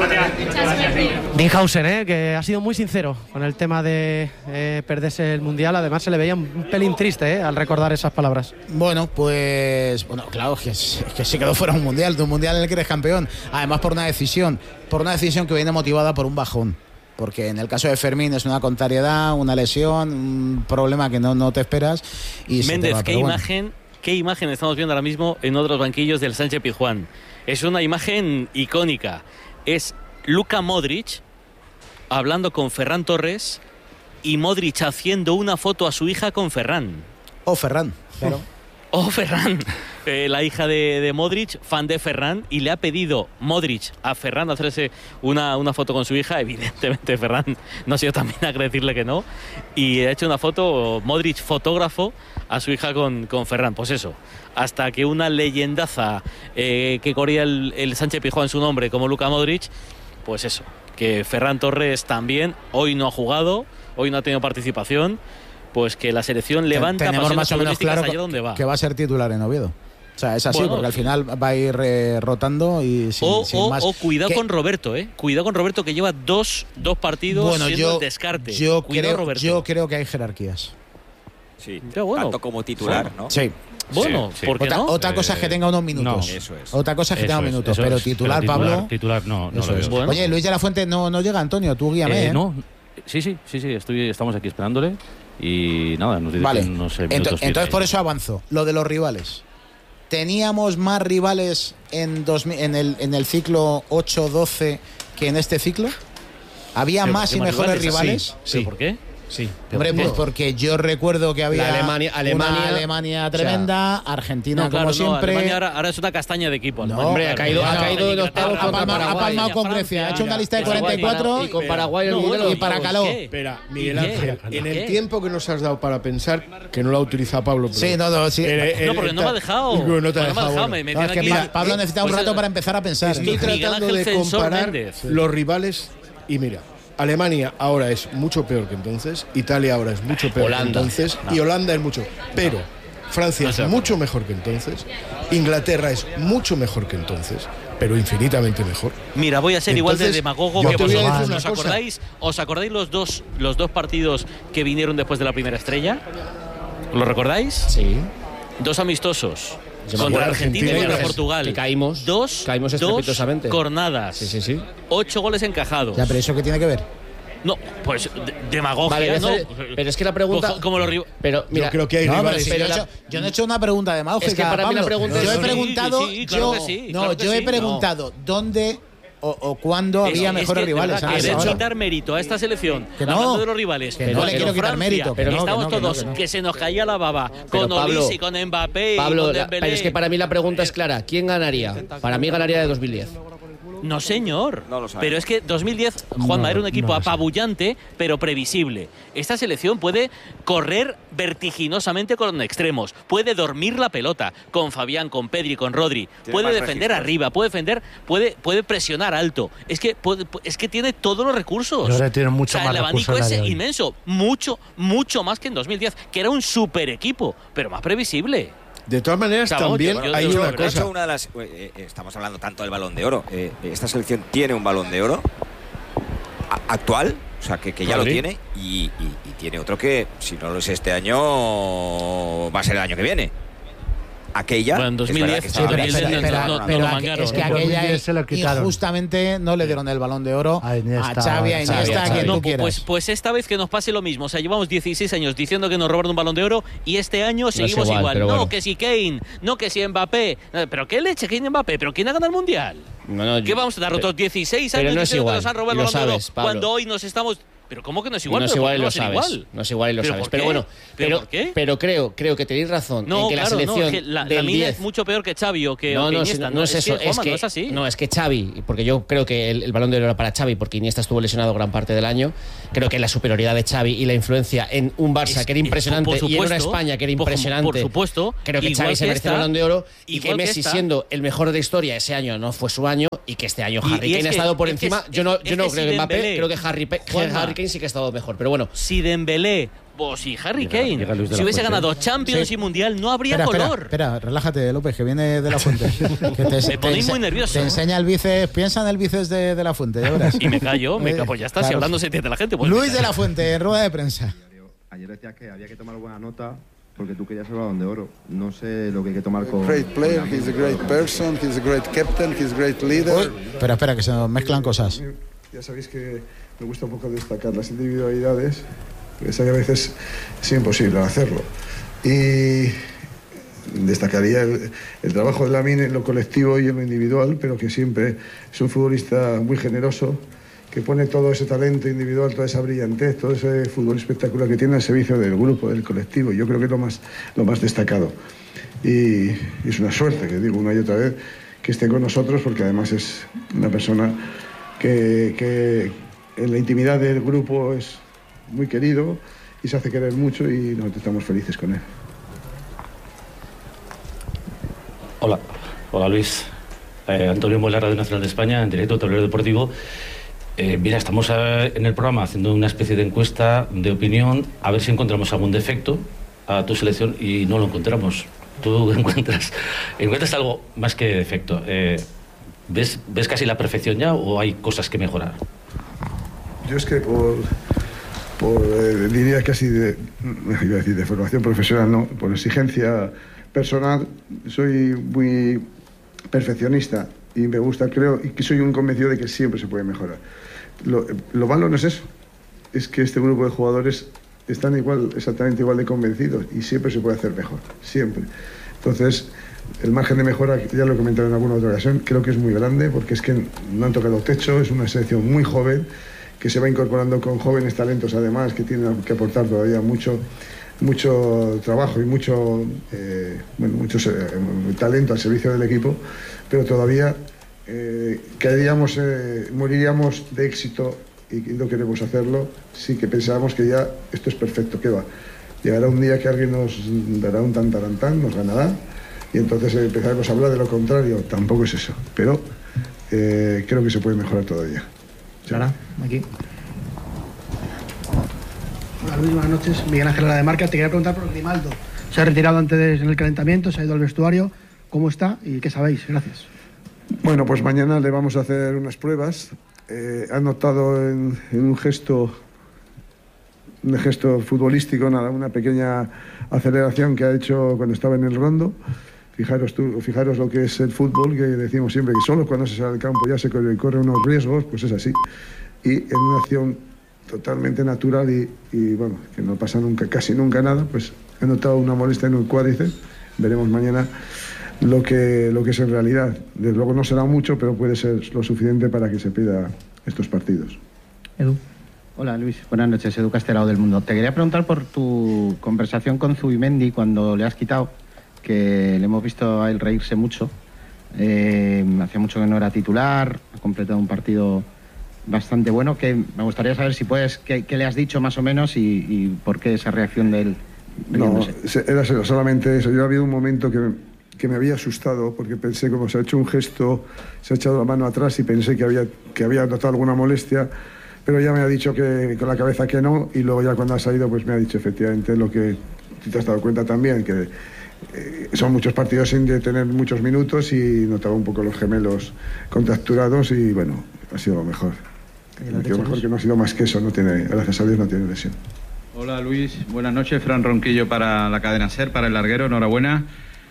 Dinhausen, ¿eh? Que ha sido muy sincero con el tema de eh, perderse el Mundial. Además se le veía un pelín triste ¿eh? al recordar esas palabras. Bueno, pues bueno, claro, que, es que se quedó fuera un Mundial, de un Mundial en el que eres campeón. Además por una decisión, por una decisión que viene motivada por un bajón. Porque en el caso de Fermín es una contrariedad, una lesión, un problema que no, no te esperas. Y Méndez, va, ¿qué bueno. imagen, qué imagen estamos viendo ahora mismo en otros banquillos del Sánchez Pizjuán? Es una imagen icónica. Es Luka Modric hablando con Ferran Torres y Modric haciendo una foto a su hija con Ferran. O Ferran, claro. Oh, Ferran, eh, la hija de, de Modric, fan de Ferran, y le ha pedido Modric a Ferran hacerse una, una foto con su hija. Evidentemente Ferran no ha sido tan bien a decirle que no, y ha hecho una foto, Modric fotógrafo, a su hija con, con Ferran. Pues eso, hasta que una leyendaza eh, que corría el, el Sánchez Pizjuán en su nombre como Luka Modric, pues eso, que Ferran Torres también hoy no ha jugado, hoy no ha tenido participación. Pues que la selección levanta tenemos más o menos claro allá donde va. que va a ser titular en Oviedo. O sea, es así, bueno, porque al final va a ir eh, rotando y sin, o, sin o, más. o cuidado ¿Qué? con Roberto, ¿eh? Cuidado con Roberto, que lleva dos, dos partidos bueno, siendo yo, el descarte. Yo cuidado, creo, Roberto. yo creo que hay jerarquías. Sí, bueno, tanto como titular, sí. ¿no? Sí. Bueno, sí, sí. ¿por qué otra, no? otra cosa es que tenga unos minutos. No, eso es. Otra cosa es que Eso tenga es, minutos, eso pero es. titular, Pero titular, Pablo. Titular no, no Eso lo es. veo. Bueno. Oye, Luis de la Fuente no, no llega, Antonio, tú guíame. Eh, ¿eh? no, sí, sí, sí, sí, estoy, estamos aquí esperándole y nada, nos dice Vale. que no sé, Ento- minutos entonces tiene. por eso avanzo. Lo de los rivales. ¿Teníamos más rivales en, dos, en, el, en el ciclo ocho doce que en este ciclo? ¿Había ¿Pero más por y qué más mejores rivales? rivales? Sí. ¿Por qué? Sí. Hombre, pues porque yo recuerdo que había La Alemania- Alemania- una Alemania tremenda, Argentina No, claro, como no, siempre. Alemania ahora, ahora es una castaña de equipo. No, Alemania, hombre, ha claro. caído- ha Claro, caído de Inglaterra, octavos ha contra palmado, ha Paraguay. palmado con Francia, Grecia, ha hecho una lista de Paraguay, cuarenta y cuatro Y con Paraguay el No, Mundial bueno, y para ¿qué? Caló. Espera, Miguel ¿Y qué? Ángel, ¿Y en qué? el tiempo que nos has dado para pensar, que no lo ha utilizado Pablo. pero- Sí, no, no, sí. Eh, No, eh, porque no me ha dejado. Digo, no te ha No me ha dejado, dejado, bueno. me- me No, es tiene que aquí- Pa- Pablo necesita un Pues, rato para empezar a pensar. Estoy ¿eh? Miguel tratando Ángel de Censor comparar Méndez. los rivales y mira, Alemania ahora es mucho peor que entonces, Italia ahora es mucho peor Holanda. que entonces No. y Holanda es mucho, pero Francia No es sé. mucho mejor que entonces, Inglaterra es mucho mejor que entonces, pero infinitamente mejor. Mira, voy a ser igual de Entonces, demagogo yo que te voy a vosotros. decir una ¿Os cosa. acordáis, ¿Os acordáis los dos, los dos partidos que vinieron después de la primera estrella? ¿Lo recordáis? Sí. Dos amistosos. Yo me Contra acuerdo, Argentina y Argentina, contra que- Portugal. que caímos, Dos, caímos dos estrepitosamente. cornadas. Sí, sí, sí. Ocho goles encajados. Ya, pero ¿eso qué tiene que ver? No, pues de- demagogia, Vale, ¿no? ese- pero es que la pregunta- Como, como los ri- Pero mira, Yo creo que hay No, pero rivales. si pero yo, he la- hecho- yo no he hecho una pregunta de Es que para mí la pregunta yo es- he preguntado, Sí, sí, claro yo, que sí, no, claro que yo he sí. preguntado dónde o, o cuándo Es- había es mejores que, de rivales. verdad, antes querer ahora. quitar mérito a esta selección, Que no, hablando de los rivales, que no le quiero quitar Francia, mérito, que no, que estamos no, que no, todos que no. que se nos caía la baba Pero con Pablo- Olise, con Mbappé, y Pablo, con la- Dembélé. pero es que para mí la pregunta es clara. ¿Quién ganaría? Para mí ganaría de dos mil diez. No, señor. No lo sabemos. Pero es que dos mil diez, Juanma, No, era un equipo no lo sé. apabullante, pero previsible. Esta selección puede correr vertiginosamente con extremos, puede dormir la pelota con Fabián, con Pedri, con Rodri, Tiene puede más defender registros. arriba, puede defender, puede, puede presionar alto. Es que, puede- es que tiene todos los recursos. Y ahora tiene mucho O sea, más el abanico recursos es a día de hoy. inmenso, mucho, mucho más que en dos mil diez, que era un super equipo, pero más previsible. De todas maneras, O sea, vamos, también yo- yo- hay yo- una de De cosa. hecho, una de las, eh, eh, estamos hablando tanto del Balón de Oro. eh, esta selección tiene un Balón de Oro a- actual, o sea, que, que ya lo Rodri. tiene, y, y- y tiene otro que, si no lo es este año, va a ser el año que viene. aquella. Bueno, en dos mil diez, es sí, pero, pero, pero, pero, pero no, no es que aquella injustamente no le dieron el Balón de Oro a, Iniesta, a Xavi, a Iniesta, a quien no, tú quieras. Pues, pues esta vez que nos pase lo mismo. O sea, llevamos dieciséis años diciendo que nos robaron un Balón de Oro y este año no seguimos igual. igual. No, bueno. que si Kane, no que si Mbappé. ¿Pero qué leche, Kane y Mbappé? ¿Pero quién ha ganado el Mundial? No, no, ¿Qué vamos a dar otros dieciséis años no diciendo igual, que nos han robado el Balón sabes, de Oro Pablo. cuando hoy nos estamos... Pero ¿cómo que no es igual? No es igual y no lo sabes. Igual? No es igual y lo ¿Pero sabes. por Pero qué? bueno, ¿Pero, pero, por qué? pero creo, creo que tenéis razón no, en que claro, la selección no, es que la, del la mía diez... es mucho peor que Xavi o que, no, o que no, Iniesta. No, no es, es eso, que, es Juanma, que no es así. No, es que Xavi, porque yo creo que el, el Balón de Oro era para Xavi porque Iniesta estuvo lesionado gran parte del año. Creo que la superioridad de Xavi y la influencia en un Barça es, que era impresionante supuesto, y en una España que era impresionante. Por, por supuesto. Creo que Xavi se merece el Balón de Oro y que Messi, que siendo el mejor de la historia ese año, no fue su año y que este año Harry Kane ha estado por encima. Yo no creo que Mbappé, creo que Harry Kane sí que ha estado mejor. Pero bueno, si Dembélé o si Harry llega, Kane llega si hubiese ganado Champions sí. y Mundial, no habría espera, color. Espera, espera, relájate, López, que viene de la Fuente. Que te, me ponéis muy nervioso. Te enseña el bíceps, piensa en el bíceps de, de la Fuente, ya verás. Y me callo, me callo, pues ya está, claro. Si hablando se entiende la gente. Pues Luis de la Fuente, en rueda de prensa. Ayer decías que había que tomar buena nota porque tú querías el Balón de Oro. No sé lo que hay que tomar con... Great player, he's a great person, he's a great captain, he's a great leader. Uy, espera, espera, que se nos mezclan cosas. Ya sabéis que me gusta un poco destacar las individualidades, porque a veces es imposible hacerlo. Y destacaría el, el trabajo de Lamine en lo colectivo y en lo individual, pero que siempre es un futbolista muy generoso, que pone todo ese talento individual, toda esa brillantez, todo ese fútbol espectacular que tiene al servicio del grupo, del colectivo. Yo creo que es lo más, lo más destacado. Y, y es una suerte, que digo una y otra vez, que esté con nosotros, porque además es una persona que, que en la intimidad del grupo es muy querido y se hace querer mucho y nosotros estamos felices con él. Hola, hola Luis. Eh, Antonio Mola, Radio Nacional de España, en directo, Tablero Deportivo. Eh, mira, estamos eh, en el programa haciendo una especie de encuesta de opinión, a ver si encontramos algún defecto a tu selección y no lo encontramos. Tú encuentras, encuentras algo más que defecto. Eh, ¿ves, ¿Ves casi la perfección ya o hay cosas que mejorar? Yo es que por, por eh, diría casi de, iba a decir de formación profesional, no, por exigencia personal, soy muy perfeccionista y me gusta, creo, y que soy un convencido de que siempre se puede mejorar. Lo, lo malo no es eso, es que este grupo de jugadores están igual, exactamente igual de convencidos y siempre se puede hacer mejor, siempre. Entonces, el margen de mejora, ya lo he comentado en alguna otra ocasión, creo que es muy grande porque es que no han tocado techo, es una selección muy joven que se va incorporando con jóvenes talentos además, que tienen que aportar todavía mucho, mucho trabajo y mucho, eh, bueno, mucho eh, talento al servicio del equipo, pero todavía eh, caeríamos, eh, moriríamos de éxito y no queremos hacerlo, sí que pensábamos que ya esto es perfecto, que va. Llegará un día que alguien nos dará un tantarantán, nos ganará, y entonces empezaremos a hablar de lo contrario. Tampoco es eso, pero eh, creo que se puede mejorar todavía. Clara, aquí. Hola Luis, buenas noches. Miguel Ángel de Marca. Te quería preguntar por Grimaldo. Se ha retirado antes en el calentamiento, se ha ido al vestuario. ¿Cómo está y qué sabéis? Gracias. Bueno, pues mañana le vamos a hacer unas pruebas. Eh, ha notado en, en un gesto, un gesto futbolístico, nada, una pequeña aceleración que ha hecho cuando estaba en el rondo. Fijaros, tú, fijaros lo que es el fútbol, que decimos siempre que solo cuando se sale al campo ya se corre, corre unos riesgos, pues es así. Y en una acción totalmente natural y, y bueno, que no pasa nunca, casi nunca nada, pues he notado una molestia en el cuádriceps. Veremos mañana lo que, lo que es en realidad. Desde luego no será mucho, pero puede ser lo suficiente para que se pida estos partidos. Edu. Hola Luis, buenas noches, Edu Castelao del Mundo. Te quería preguntar por tu conversación con Zubimendi cuando le has quitado, que le hemos visto a él reírse mucho. Eh, hacía mucho que no era titular, ha completado un partido bastante bueno, que me gustaría saber si puedes, qué, qué le has dicho más o menos y, y por qué esa reacción de él. No, era solamente eso. Yo ha habido un momento que, que me había asustado porque pensé, como se ha hecho un gesto, se ha echado la mano atrás y pensé que había, que había notado alguna molestia, pero ya me ha dicho que con la cabeza que no, y luego ya cuando ha salido pues me ha dicho efectivamente lo que tú te has dado cuenta también, que eh, son muchos partidos sin de tener muchos minutos y notaba un poco los gemelos contracturados y bueno, ha sido lo mejor. Lo mejor que no ha sido más que eso, no tiene, gracias a Dios no tiene lesión. Hola Luis, buenas noches, Fran Ronquillo para la cadena SER, para el larguero, enhorabuena.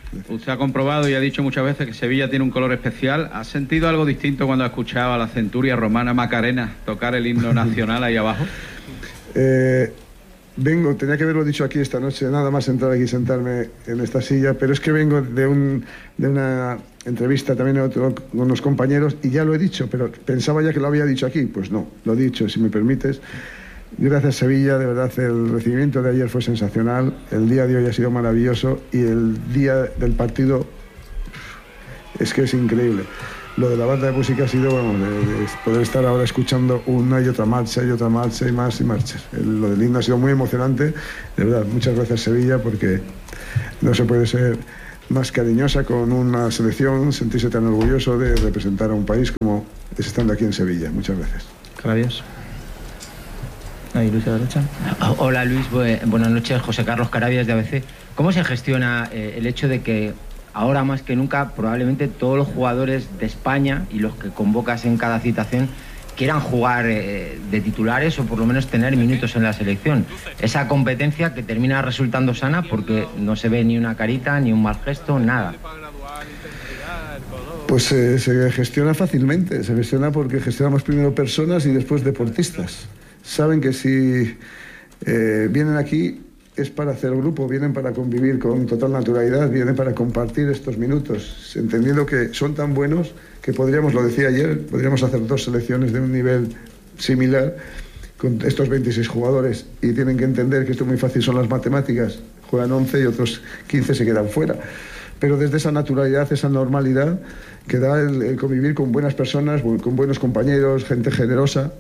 Usted ha comprobado y ha dicho muchas veces que Sevilla tiene un color especial. ¿Ha sentido algo distinto cuando ha escuchado a la centuria romana Macarena tocar el himno nacional ahí abajo? Eh, vengo, tenía que haberlo dicho aquí esta noche, nada más entrar aquí y sentarme en esta silla, pero es que vengo de, un, de una entrevista también otro, con unos compañeros y ya lo he dicho, pero pensaba ya que lo había dicho aquí. Pues no, lo he dicho, si me permites. Gracias Sevilla, de verdad el recibimiento de ayer fue sensacional, el día de hoy ha sido maravilloso y el día del partido es que es increíble. Lo de la banda de música ha sido, bueno, de, de poder estar ahora escuchando una y otra marcha y otra marcha y más y marchas. El, lo del himno ha sido muy emocionante, de verdad, muchas gracias Sevilla, porque no se puede ser más cariñosa con una selección, sentirse tan orgulloso de representar a un país como es estando aquí en Sevilla. Muchas gracias. Gracias. Ahí, Luis, a la derecha. Hola Luis, buenas noches, José Carlos Carabias de A B C. ¿Cómo se gestiona eh, el hecho de que ahora más que nunca probablemente todos los jugadores de España y los que convocas en cada citación quieran jugar eh, de titulares o por lo menos tener minutos en la selección? Esa competencia que termina resultando sana porque no se ve ni una carita, ni un mal gesto, nada. Pues eh, se gestiona fácilmente, se gestiona porque gestionamos primero personas y después deportistas. Saben que si eh, vienen aquí es para hacer grupo, vienen para convivir con total naturalidad, vienen para compartir estos minutos, entendiendo que son tan buenos que podríamos, lo decía ayer, podríamos hacer dos selecciones de un nivel similar con estos veintiséis jugadores y tienen que entender que esto es muy fácil, son las matemáticas, juegan once y otros quince se quedan fuera. Pero desde esa naturalidad, esa normalidad que da el, el convivir con buenas personas, con buenos compañeros, gente generosa,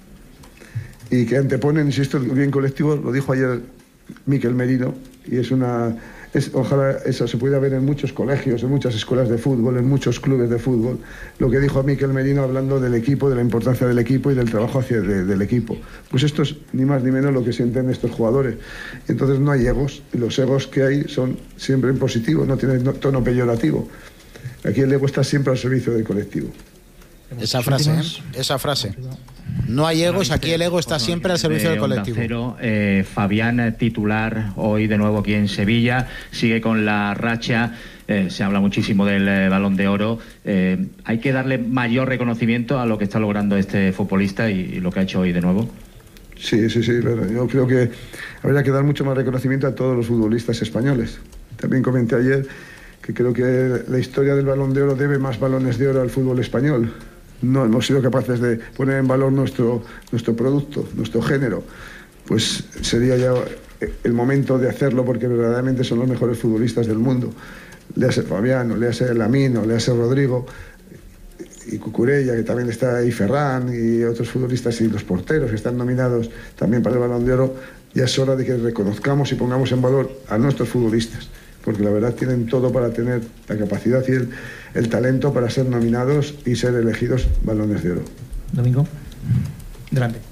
y que anteponen, insisto, el bien colectivo, lo dijo ayer Miquel Merino, y es una... Es, ojalá eso se pueda ver en muchos colegios, en muchas escuelas de fútbol, en muchos clubes de fútbol, lo que dijo Miquel Merino hablando del equipo, de la importancia del equipo y del trabajo hacia de, del equipo. Pues esto es ni más ni menos lo que sienten estos jugadores. Entonces no hay egos, y los egos que hay son siempre en positivo, no tienen tono peyorativo. Aquí el ego está siempre al servicio del colectivo. Esa frase, ¿eh? Esa frase. No hay egos, aquí el ego está siempre al servicio del colectivo. Cero, eh, Fabián, titular hoy de nuevo aquí en Sevilla, sigue con la racha, eh, se habla muchísimo del eh, Balón de Oro. Eh, ¿Hay que darle mayor reconocimiento a lo que está logrando este futbolista y, y lo que ha hecho hoy de nuevo? Sí, sí, sí, claro. Yo creo que habría que dar mucho más reconocimiento a todos los futbolistas españoles. También comenté ayer que creo que la historia del Balón de Oro debe más balones de oro al fútbol español. No hemos sido capaces de poner en valor nuestro, nuestro producto, nuestro género. Pues sería ya el momento de hacerlo porque verdaderamente son los mejores futbolistas del mundo. Léase Fabiano, léase Lamino, léase Rodrigo y Cucurella, que también está ahí, Ferran y otros futbolistas y los porteros que están nominados también para el Balón de Oro. Ya es hora de que reconozcamos y pongamos en valor a nuestros futbolistas, porque la verdad tienen todo para tener la capacidad y el, el talento para ser nominados y ser elegidos balones de oro. Domingo, delante.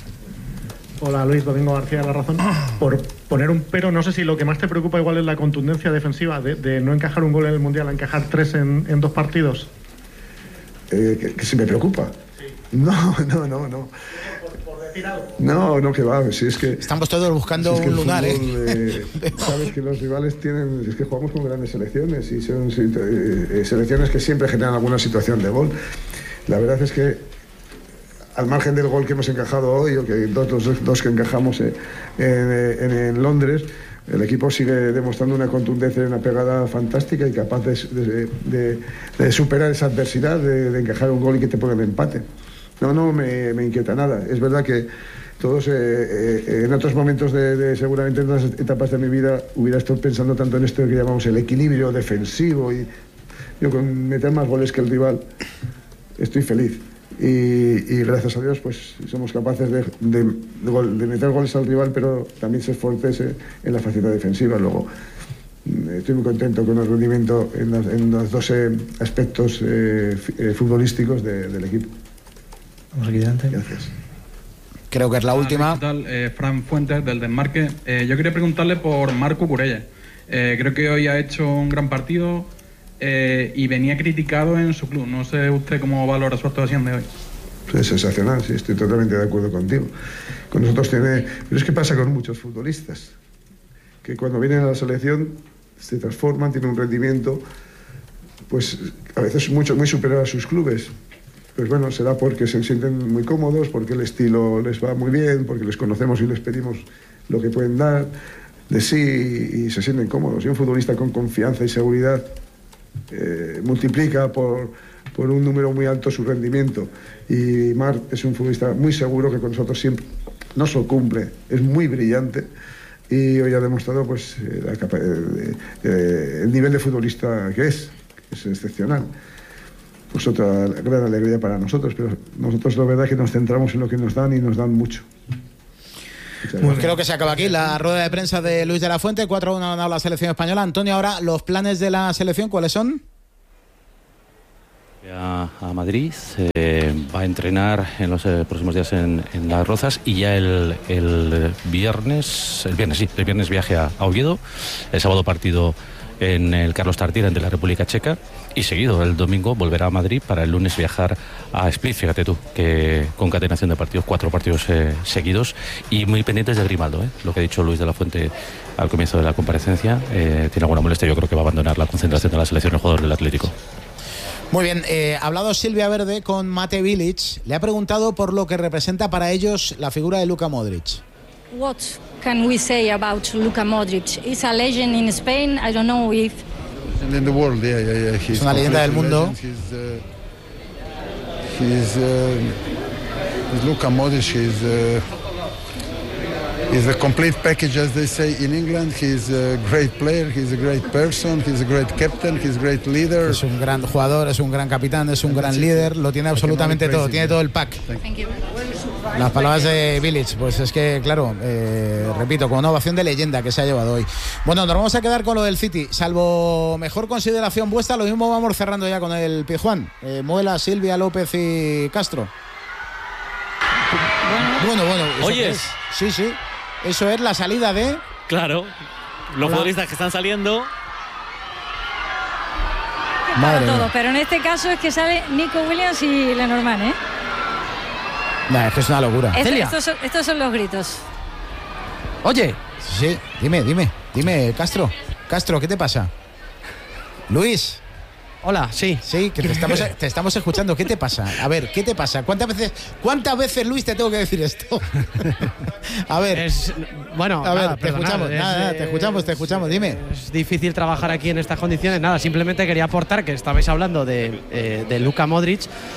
Hola Luis, Domingo García de La Razón. Por poner un pero, no sé si lo que más te preocupa igual es la contundencia defensiva de, de no encajar un gol en el Mundial, a encajar tres en, en dos partidos. Eh, que, que si me preocupa. Sí. No, no, no, no. No, no, que va, si es que... Estamos todos buscando si es un lugar, fútbol, ¿eh? eh sabes que los rivales tienen... Es que jugamos con grandes selecciones y son eh, selecciones que siempre generan alguna situación de gol. La verdad es que, al margen del gol que hemos encajado hoy, o que dos, dos, dos que encajamos en, en, en Londres, el equipo sigue demostrando una contundencia y una pegada fantástica y capaz de, de, de, de superar esa adversidad, de, de encajar un gol y que te pongan empate. No, no me, me inquieta nada. Es verdad que todos, eh, eh, en otros momentos de, de, seguramente en otras etapas de mi vida, hubiera estado pensando tanto en esto que llamamos el equilibrio defensivo y yo con meter más goles que el rival estoy feliz. Y, y gracias a Dios pues somos capaces de, de, de, de meter goles al rival, pero también ser fuertes en la faceta defensiva. Luego estoy muy contento con el rendimiento en, las, en los dos eh, aspectos eh, futbolísticos de, del equipo. Vamos aquí delante. Gracias. Creo que es la última. ¿Qué tal? Eh, Fran Fuentes, del Desmarque. Eh, yo quería preguntarle por Marco Cucurella. Eh, creo que hoy ha hecho un gran partido eh, y venía criticado en su club. No sé usted cómo valora su actuación de hoy. Es sensacional, sí, estoy totalmente de acuerdo contigo. Con nosotros tiene... Pero es que pasa con muchos futbolistas, que cuando vienen a la selección se transforman, tienen un rendimiento, pues a veces mucho, muy superior a sus clubes. Pues bueno, será porque se sienten muy cómodos, porque el estilo les va muy bien, porque les conocemos y les pedimos lo que pueden dar de sí y se sienten cómodos. Y un futbolista con confianza y seguridad eh, multiplica por, por un número muy alto su rendimiento. Y Marc es un futbolista muy seguro que con nosotros siempre no solo cumple, es muy brillante y hoy ha demostrado pues, la capa- eh, eh, el nivel de futbolista que es, que es excepcional. Pues otra gran alegría para nosotros, pero nosotros la verdad es que nos centramos en lo que nos dan y nos dan mucho. Pues creo que se acaba aquí la rueda de prensa de Luis de la Fuente. cuatro a uno ha ganado la selección española. Antonio, ahora los planes de la selección, ¿cuáles son? A, a Madrid, eh, va a entrenar en los eh, próximos días en, en Las Rozas y ya el, el viernes, el viernes sí, el viernes viaje a, a Oviedo, el sábado partido en el Carlos Tartiere ante la República Checa y seguido el domingo volverá a Madrid para el lunes viajar a Split. Fíjate tú, que concatenación de partidos, cuatro partidos eh, seguidos y muy pendientes de Grimaldo, eh, lo que ha dicho Luis de la Fuente al comienzo de la comparecencia, eh, tiene alguna molestia, yo creo que va a abandonar la concentración de la selección el jugador del Atlético. Muy bien, eh, ha hablado Silvia Verde con Mate Bilic, le ha preguntado por lo que representa para ellos la figura de Luka Modric. What can we say about Luka Modric? He's a legend in Spain. I don't know if In the world, yeah, yeah, yeah. Es una leyenda del mundo. He's, uh, he's, uh, he's Luka Modric. He's, uh, he's a complete package, as they say in England. He's a great player. He's a great person. He's a great captain. He's a great leader. Es un gran jugador, es un gran capitán, es un gran líder. Lo tiene absolutamente todo. Tiene todo el pack. Las palabras de Bilic, pues es que, claro, eh, repito, con una ovación de leyenda que se ha llevado hoy. Bueno, nos vamos a quedar con lo del City. Salvo mejor consideración vuestra, lo mismo vamos cerrando ya con el Pizjuán. Eh, Muela, Silvia, López y Castro. Bueno, bueno. ¿eso Oyes. qué es? Sí, sí. Eso es la salida de... Claro. Los Hola. futbolistas que están saliendo. para Madre todo, mía. pero en este caso es que sale Nico Williams y Lenormand, ¿eh? Nah, es que es una locura. Esto- estos, son, estos son los gritos. Oye. Sí, dime, dime, dime, Castro. Castro, ¿qué te pasa? Luis. Hola, sí. Sí, que te estamos, te estamos escuchando. ¿Qué te pasa? A ver, ¿qué te pasa? ¿Cuántas veces, cuántas veces, Luis, te tengo que decir esto? A ver. Es, bueno, a ver, nada, te perdonad, escuchamos, es, nada, nada, eh, te escuchamos, te escuchamos, dime. Es difícil trabajar aquí en estas condiciones. Nada, simplemente quería aportar que estabais hablando de, eh, de Luka Modric.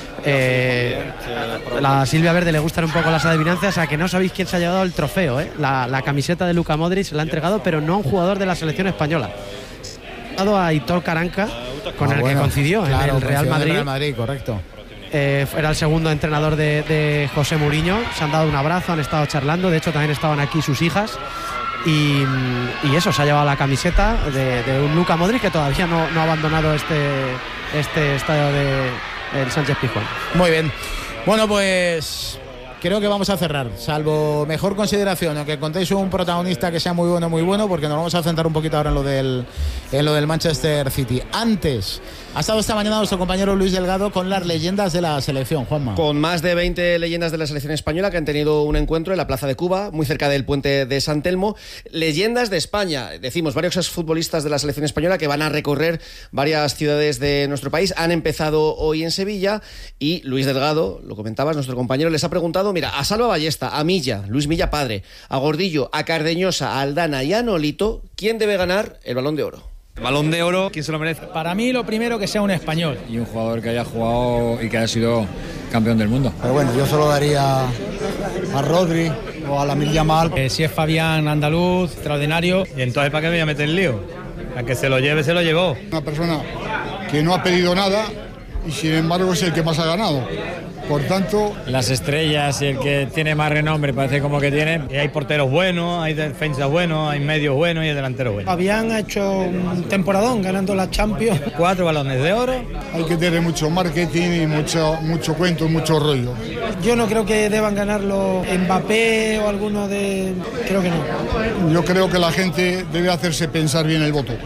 Eh, a la Silvia Verde le gustan un poco las adivinanzas, a que no sabéis quién se ha llevado el trofeo, ¿eh? La, la camiseta de Luka Modric se la ha entregado, pero no a un jugador de la selección española. Ha dado a Aitor Caranca, con Ah, el bueno, que coincidió claro, en el Real coincidió en Madrid. el Real Madrid, correcto. Eh, era el segundo entrenador de, de José Mourinho. Se han dado un abrazo, han estado charlando. De hecho, también estaban aquí sus hijas. Y, y eso, se ha llevado la camiseta de, de un Luka Modric que todavía no, no ha abandonado este, este estadio de el Sánchez Pizjuán. Muy bien. Bueno, pues creo que vamos a cerrar. Salvo mejor consideración, aunque contéis un protagonista que sea muy bueno, muy bueno, porque nos vamos a centrar un poquito ahora en lo del, en lo del Manchester City. Antes, ha estado esta mañana nuestro compañero Luis Delgado con las leyendas de la selección, Juanma. Con más de veinte leyendas de la selección española que han tenido un encuentro en la Plaza de Cuba, muy cerca del puente de San Telmo. Leyendas de España, decimos, varios futbolistas de la selección española que van a recorrer varias ciudades de nuestro país. Han empezado hoy en Sevilla y Luis Delgado, lo comentabas, nuestro compañero, les ha preguntado, mira, a Salva Ballesta, a Milla, Luis Milla padre, a Gordillo, a Cardeñosa, a Aldana y a Nolito, ¿quién debe ganar el Balón de Oro? Balón de Oro, ¿quién se lo merece? Para mí lo primero que sea un español. Y un jugador que haya jugado y que haya sido campeón del mundo. Pero bueno, yo solo daría a Rodri o a Lamine Yamal. Eh, si es Fabián andaluz, extraordinario. Y entonces, ¿para qué me voy a meter el lío? A que se lo lleve, se lo llevó. Una persona que no ha pedido nada y sin embargo es el que más ha ganado. Por tanto, Las estrellas y el que tiene más renombre parece como que tiene. Y hay porteros buenos, hay defensas buenos, hay medios buenos y hay delanteros buenos. Fabián ha hecho un temporadón ganando la Champions. Cuatro balones de oro. hay que tener mucho marketing y mucho, mucho cuento, mucho rollo. Yo no creo que deban ganarlo Mbappé o alguno de... Creo que no. Yo creo que la gente debe hacerse pensar bien el voto.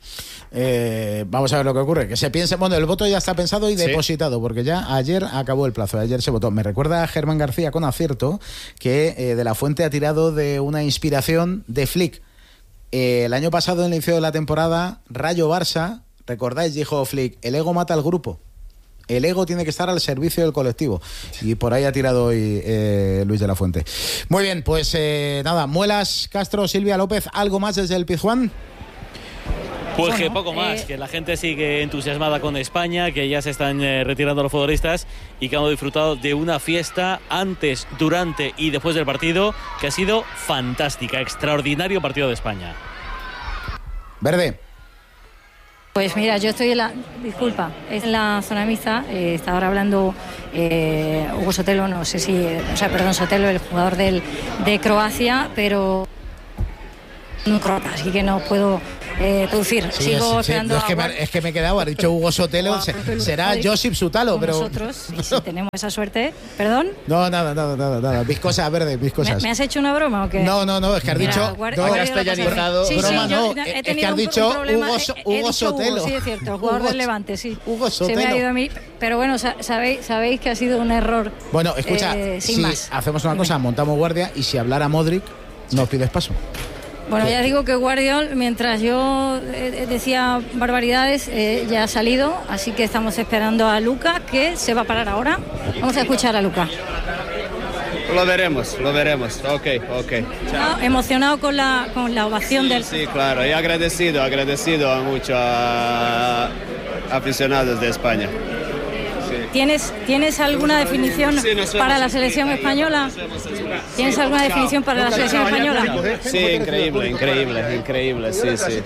Eh, vamos a ver lo que ocurre. Que se piense, bueno, el voto ya está pensado y Sí. depositado, porque ya ayer acabó el plazo, ayer se votó. Me recuerda a Germán García con acierto que eh, De la Fuente ha tirado de una inspiración de Flick. Eh, el año pasado, en el inicio de la temporada, Rayo-Barça, recordáis, dijo Flick, el ego mata al grupo. El ego tiene que estar al servicio del colectivo. Y por ahí ha tirado hoy eh, Luis de la Fuente. Muy bien, pues eh, nada, Muelas, Castro, Silvia, López, ¿algo más desde el Pizjuán? Pues bueno, que poco más, eh... que la gente sigue entusiasmada con España, que ya se están eh, retirando los futbolistas y que hemos disfrutado de una fiesta antes, durante y después del partido que ha sido fantástica, extraordinario partido de España. Verde. Pues mira, yo estoy en la, disculpa, es en la zona mixta, eh, está ahora hablando eh, Hugo Sotelo, no sé si, o sea, perdón, Sotelo, el jugador del, de Croacia, pero no croata, así que no puedo eh, producir. Sí, Sigo sí, sí. esperando. No, es, que me, es que me he quedado, ha dicho Hugo Sotelo, Wow, se, será Josip Sutalo, pero... Nosotros, y si tenemos esa suerte, ¿perdón? No, nada, nada, nada, nada. Viscosas, Verde, viscosas. ¿Me, ¿Me has hecho una broma o qué? No, no, no, es que has Mira, dicho... guarda, no, guarda castellanizado. sí, Broma sí, no, yo he es que tenido has un, dicho un problema, Hugo, he- he Hugo dicho Sotelo. Hugo, sí, es cierto, el jugador Hugo- del Levante, sí. Hugo Se me ha Sotelo. ido a mí, pero bueno, sa- sabéis, sabéis que ha sido un error. Bueno, escucha, eh, sin si más. hacemos una cosa, montamos guardia y si hablara Modric, nos pides paso. Bueno, ya digo que Guardiol, mientras yo eh, decía barbaridades, eh, ya ha salido, así que estamos esperando a Luca, que se va a parar ahora. Vamos a escuchar a Luca. Lo veremos, lo veremos. Ok, ok. Ah, emocionado con la, con la ovación del... Sí, claro. Y agradecido, agradecido a muchos a- aficionados de España. ¿Tienes, ¿Tienes alguna definición Sí, nos vemos para la aquí. selección española? ¿Tienes alguna definición para la selección española? Sí, increíble, increíble, increíble, sí, sí.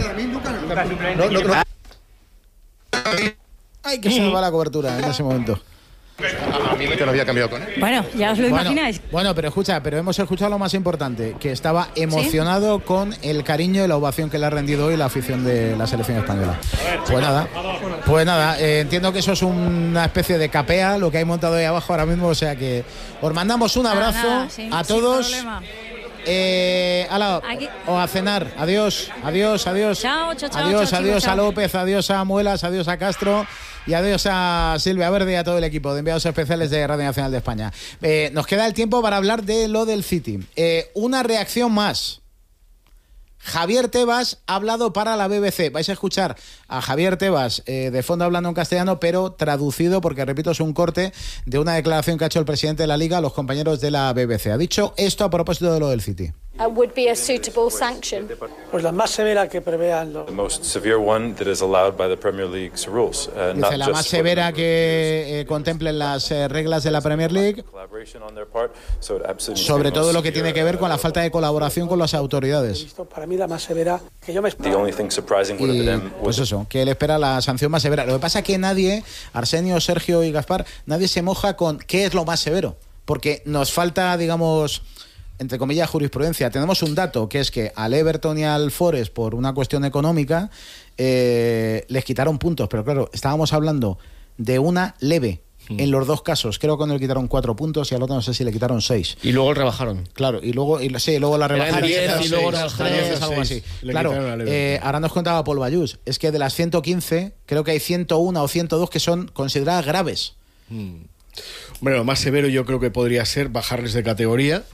Ay, que se me va la cobertura en ese momento. A mí te lo había cambiado con él. Bueno, ya os lo Bueno, imagináis. Bueno, pero escucha, pero hemos escuchado lo más importante, que estaba emocionado con el cariño y la ovación que le ha rendido hoy la afición de la selección española. Pues nada, pues nada, eh, entiendo que eso es una especie de capea, lo que hay montado ahí abajo ahora mismo, o sea que os mandamos un abrazo Nada, nada, sin- a sin todos. problema. Eh, ala, Aquí- o a cenar. Adiós, adiós, adiós. Chao, chao, chao, adiós, chao, adiós chicos, a chao. López, adiós a Muelas, adiós a Castro y adiós a Silvia Verde y a todo el equipo de enviados especiales de Radio Nacional de España. Eh, nos queda el tiempo para hablar de lo del City. Eh, una reacción más. Javier Tebas ha hablado para la B B C. Vais a escuchar a Javier Tebas eh, de fondo hablando en castellano, pero traducido, porque repito, es un corte de una declaración que ha hecho el presidente de la Liga a los compañeros de la B B C. Ha dicho esto a propósito de lo del City. Uh, would be a suitable sanction. Pues la más severa que prevean los. The most severe one that is allowed by the Premier League's rules. Uh, not Dice la just más for severa que eh, contemplen las eh, reglas de la Premier League, collaboration on their part, so it absolutely sobre is the todo most lo que tiene severe, que ver con la uh, falta de colaboración con las autoridades. Para mí la más severa que yo me The only thing surprising would have Y been him pues was eso, que él espera la sanción más severa. Lo que pasa es que nadie, Arsenio, Sergio y Gaspar, nadie se moja con qué es lo más severo, porque nos falta, digamos, entre comillas, jurisprudencia. Tenemos un dato, que es que al Everton y al Forest, por una cuestión económica, eh, les quitaron puntos, pero claro, estábamos hablando de una leve. En los dos casos, creo que uno le quitaron cuatro puntos y al otro no sé si le quitaron seis. Y luego rebajaron. Claro, y luego, y, sí, luego la Eran rebajaron. diez y luego seis, rebajaron diez, algo así. Le Claro, quitaron la leve. eh, ahora nos contaba Paul Bayús, es que de las ciento quince, creo que hay ciento uno o ciento dos que son consideradas graves. Mm. Bueno, lo más severo yo creo que podría ser bajarles de categoría.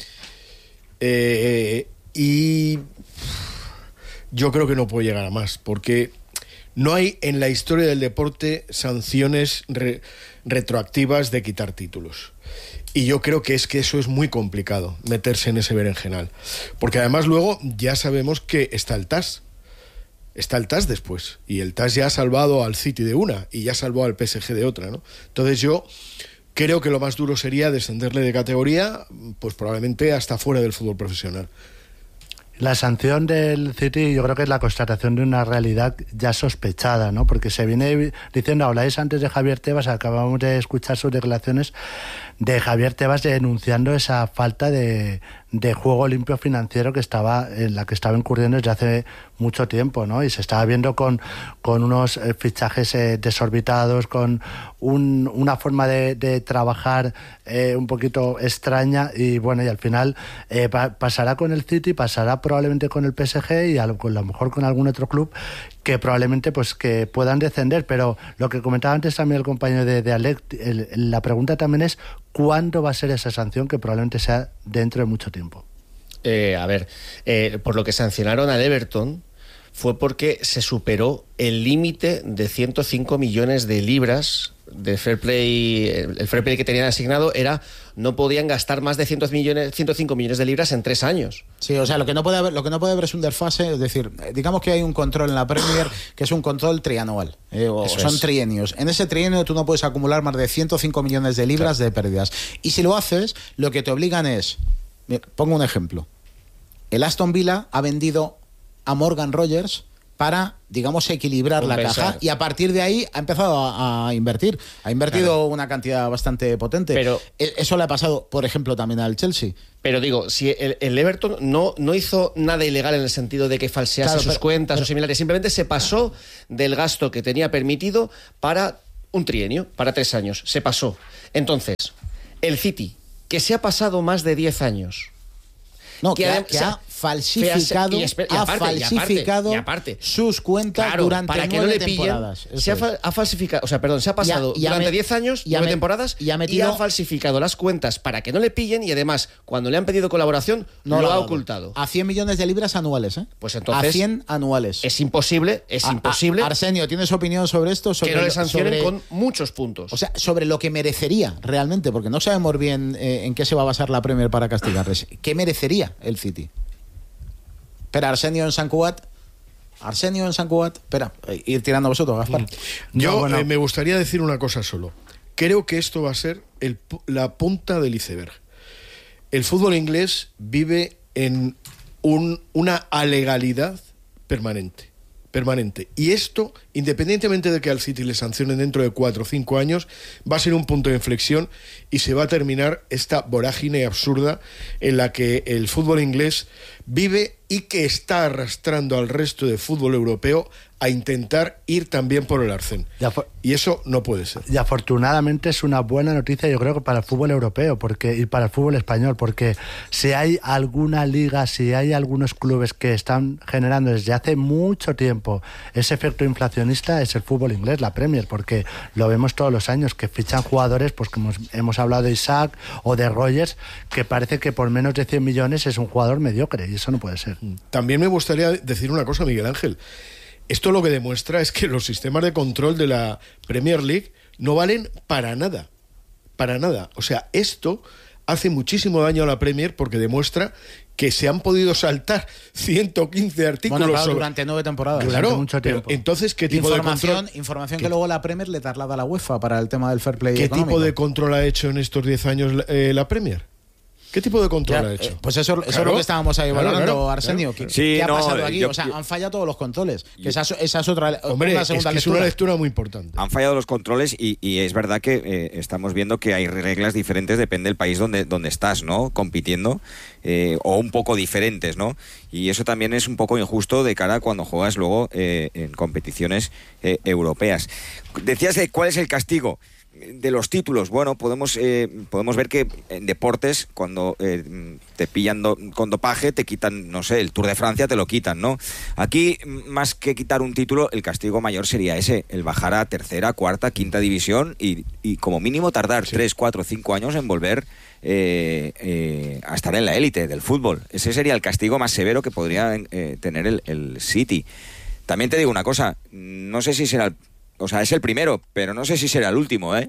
Eh, y yo creo que no puede llegar a más, porque no hay en la historia del deporte sanciones re- retroactivas de quitar títulos. Y yo creo que es que eso es muy complicado, meterse en ese berenjenal. Porque además luego ya sabemos que está el T A S. Está el T A S después. Y el T A S ya ha salvado al City de una y ya salvó al P S G de otra, ¿no? Entonces yo creo que lo más duro sería descenderle de categoría, pues probablemente hasta fuera del fútbol profesional. La sanción del City yo creo que es la constatación de una realidad ya sospechada, ¿no? Porque se viene diciendo, habláis antes de Javier Tebas, acabamos de escuchar sus declaraciones de Javier Tebas denunciando esa falta de, de juego limpio financiero que estaba en la que estaba incurriendo desde hace mucho tiempo, ¿no? Y se estaba viendo con, con unos eh, fichajes eh, desorbitados, con un, una forma de, de trabajar eh, un poquito extraña y bueno, y al final eh, pa- pasará con el City, pasará probablemente con el P S G y a lo, con, a lo mejor con algún otro club que probablemente pues que puedan descender, pero lo que comentaba antes también el compañero de, de Alec, el, la pregunta también es ¿cuándo va a ser esa sanción? Que probablemente sea dentro de mucho tiempo. Eh, a ver, eh, por lo que sancionaron al Everton fue porque se superó el límite de ciento cinco millones de libras de fair play. El fair play que tenían asignado era no podían gastar más de ciento cinco millones de libras en tres años. Sí, o sea, lo que no puede haber, lo que no puede haber es un desfase, es decir, digamos que hay un control en la Premier que es un control trianual, eh, o Eso son es. trienios. En ese trienio tú no puedes acumular más de ciento cinco millones de libras claro. de pérdidas. Y si lo haces, lo que te obligan es, pongo un ejemplo. El Aston Villa ha vendido a Morgan Rogers para, digamos, equilibrar la caja, y a partir de ahí ha empezado a, a invertir. Ha invertido claro. una cantidad bastante potente. Pero eso le ha pasado, por ejemplo, también al Chelsea. Pero digo, si el, el Everton no, no hizo nada ilegal en el sentido de que falsease claro, sus pero, cuentas pero, o similares, simplemente se pasó del gasto que tenía permitido para un trienio, para tres años. Se pasó. Entonces, el City, que se ha pasado más de diez años... No, que, que, ha, que ha falsificado, y esper, y aparte, ha falsificado y aparte, y aparte, sus cuentas claro, durante para que nueve no le pillen, temporadas. Se ha, ha falsificado, o sea, perdón, se ha pasado y a, y durante diez años, y nueve temporadas, y ha, metido, y ha falsificado las cuentas para que no le pillen, y además, cuando le han pedido colaboración, no lo ha ocultado. A cien millones de libras anuales, ¿eh? Pues entonces... A cien anuales. Es imposible, es a, imposible... A, Arsenio, ¿tienes opinión sobre esto? Sobre que no le sancionen sobre, con muchos puntos. O sea, sobre lo que merecería realmente, porque no sabemos bien eh, en qué se va a basar la Premier para castigarles. ¿Qué merecería el City? Espera, Arsenio en San Cugat. Arsenio en San Cugat. Espera, ir tirando vosotros, Gaspar. Yo no, bueno. eh, me gustaría decir una cosa solo. Creo que esto va a ser el, la punta del iceberg. El fútbol inglés vive en un, una alegalidad permanente. Permanente. Y esto, independientemente de que al City le sancionen dentro de cuatro o cinco años, va a ser un punto de inflexión y se va a terminar esta vorágine absurda en la que el fútbol inglés vive y que está arrastrando al resto del fútbol europeo a intentar ir también por el arcén. Y eso no puede ser. Y afortunadamente es una buena noticia, yo creo, que para el fútbol europeo porque y para el fútbol español, porque si hay alguna liga, si hay algunos clubes que están generando desde hace mucho tiempo ese efecto inflacionista, es el fútbol inglés, la Premier, porque lo vemos todos los años, que fichan jugadores, pues como hemos hablado de Isaac o de Rogers, que parece que por menos de cien millones es un jugador mediocre, y eso no puede ser. También me gustaría decir una cosa, Miguel Ángel. Esto lo que demuestra es que los sistemas de control de la Premier League no valen para nada. Para nada. O sea, esto hace muchísimo daño a la Premier porque demuestra que se han podido saltar ciento quince artículos bueno, claro, sobre... durante nueve temporadas. Claro, durante mucho tiempo. Pero entonces, ¿qué tipo información, de control? Información que luego la Premier le traslada a la UEFA para el tema del fair play ¿Qué económico? tipo de control ha hecho en estos diez años eh, la Premier? ¿Qué tipo de control ya, ha hecho? Eh, pues eso, eso claro, es lo que estábamos ahí valorando, claro, claro, Arsenio. Claro. ¿Qué, sí, ¿qué ha no, pasado aquí? Yo, o sea, han fallado todos los controles. Que esa, esa es otra Hombre, una segunda es, que es una lectura muy importante. Han fallado los controles y, y es verdad que eh, estamos viendo que hay reglas diferentes, depende del país donde, donde estás, ¿no? Compitiendo, eh, o un poco diferentes, ¿no? Y eso también es un poco injusto de cara a cuando juegas luego eh, en competiciones eh, europeas. Decías de cuál es el castigo de los títulos. Bueno, podemos eh, podemos ver que en deportes, cuando eh, te pillan do, con dopaje, te quitan, no sé, el Tour de Francia te lo quitan, ¿no? Aquí, más que quitar un título, el castigo mayor sería ese, el bajar a tercera, cuarta, quinta división y, y como mínimo tardar sí. tres, cuatro, cinco años en volver eh, eh, a estar en la élite del fútbol. Ese sería el castigo más severo que podría eh, tener el, el City. También te digo una cosa, no sé si será el O sea, es el primero, pero no sé si será el último, ¿eh?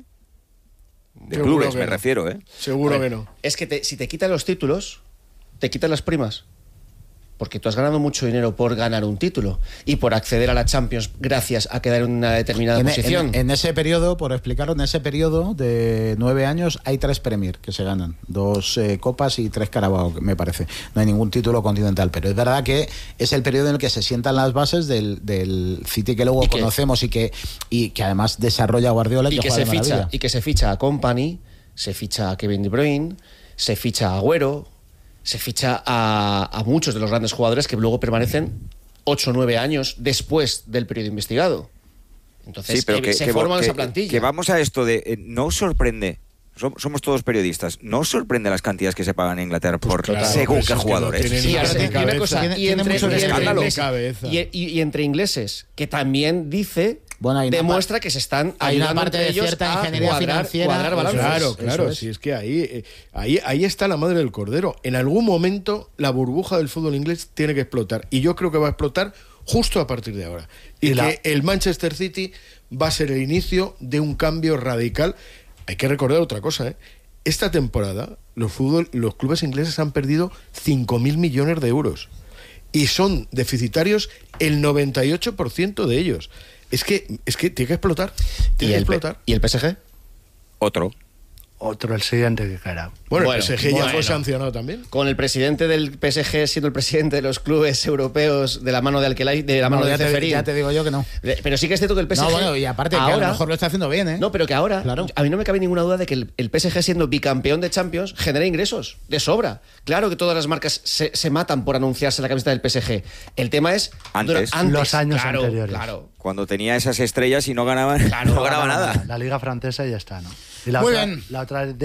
De Seguro clubes, me no. refiero, ¿eh? Seguro ver, que no. Es que te, si te quitan los títulos, te quitan las primas. Porque tú has ganado mucho dinero por ganar un título y por acceder a la Champions gracias a quedar en una determinada en, posición. En, en ese periodo, por explicarlo, en ese periodo de nueve años hay tres Premier que se ganan. Dos eh, Copas y tres Carabao, me parece. No hay ningún título continental. Pero es verdad que es el periodo en el que se sientan las bases del, del City que luego ¿Y conocemos que, y, que, y que además desarrolla Guardiola. Y, que que se ficha, y que se ficha a Kompany, se ficha a Kevin De Bruyne, se ficha a Agüero, se ficha a, a muchos de los grandes jugadores que luego permanecen ocho o nueve años después del periodo investigado. Entonces, sí, pero que, se que, forman que, esa plantilla. Que vamos a esto de... Eh, ¿no os sorprende? Somos todos periodistas. ¿No os sorprende las cantidades que se pagan en Inglaterra pues por claro, según qué jugadores? No sí, ahora tiene una cosa. Y entre, y, entre, y, y, y entre ingleses, que también dice Bueno, hay demuestra que se están hay una ayudando parte entre de ellos cierta a ingeniería cuadrar, financiera. cuadrar balances. Claro, claro, es. si es que ahí, eh, ahí, ahí está la madre del cordero. En algún momento la burbuja del fútbol inglés tiene que explotar y yo creo que va a explotar justo a partir de ahora. Y, y la... que el Manchester City va a ser el inicio de un cambio radical. Hay que recordar otra cosa, ¿eh? Esta temporada los, fútbol, los clubes ingleses han perdido cinco mil millones de euros y son deficitarios el noventa y ocho por ciento de ellos. Es que, es que tiene que explotar. Tiene ¿Y, que el explotar. P- ¿Y el P S G? Otro. Otro, el siguiente que caerá. Bueno, Bueno, el P S G bueno. ya fue sancionado también. Con el presidente del P S G siendo el presidente de los clubes europeos de la mano de Alquelay, de la mano No, de ya, te, Ceferín. ya te digo yo que no. Pero sí que es cierto que el P S G... No, bueno, y aparte que a lo mejor lo está haciendo bien, ¿eh? No, pero que ahora, Claro. a mí no me cabe ninguna duda de que el, el P S G siendo bicampeón de Champions genera ingresos de sobra. Claro que todas las marcas se, se matan por anunciarse la camiseta del P S G. El tema es... Antes. dura- Los años claro, anteriores. Claro. Cuando tenía esas estrellas y no ganaban, no ganaba nada. La liga francesa y ya está, ¿no? Y la Muy otra, bien. La otra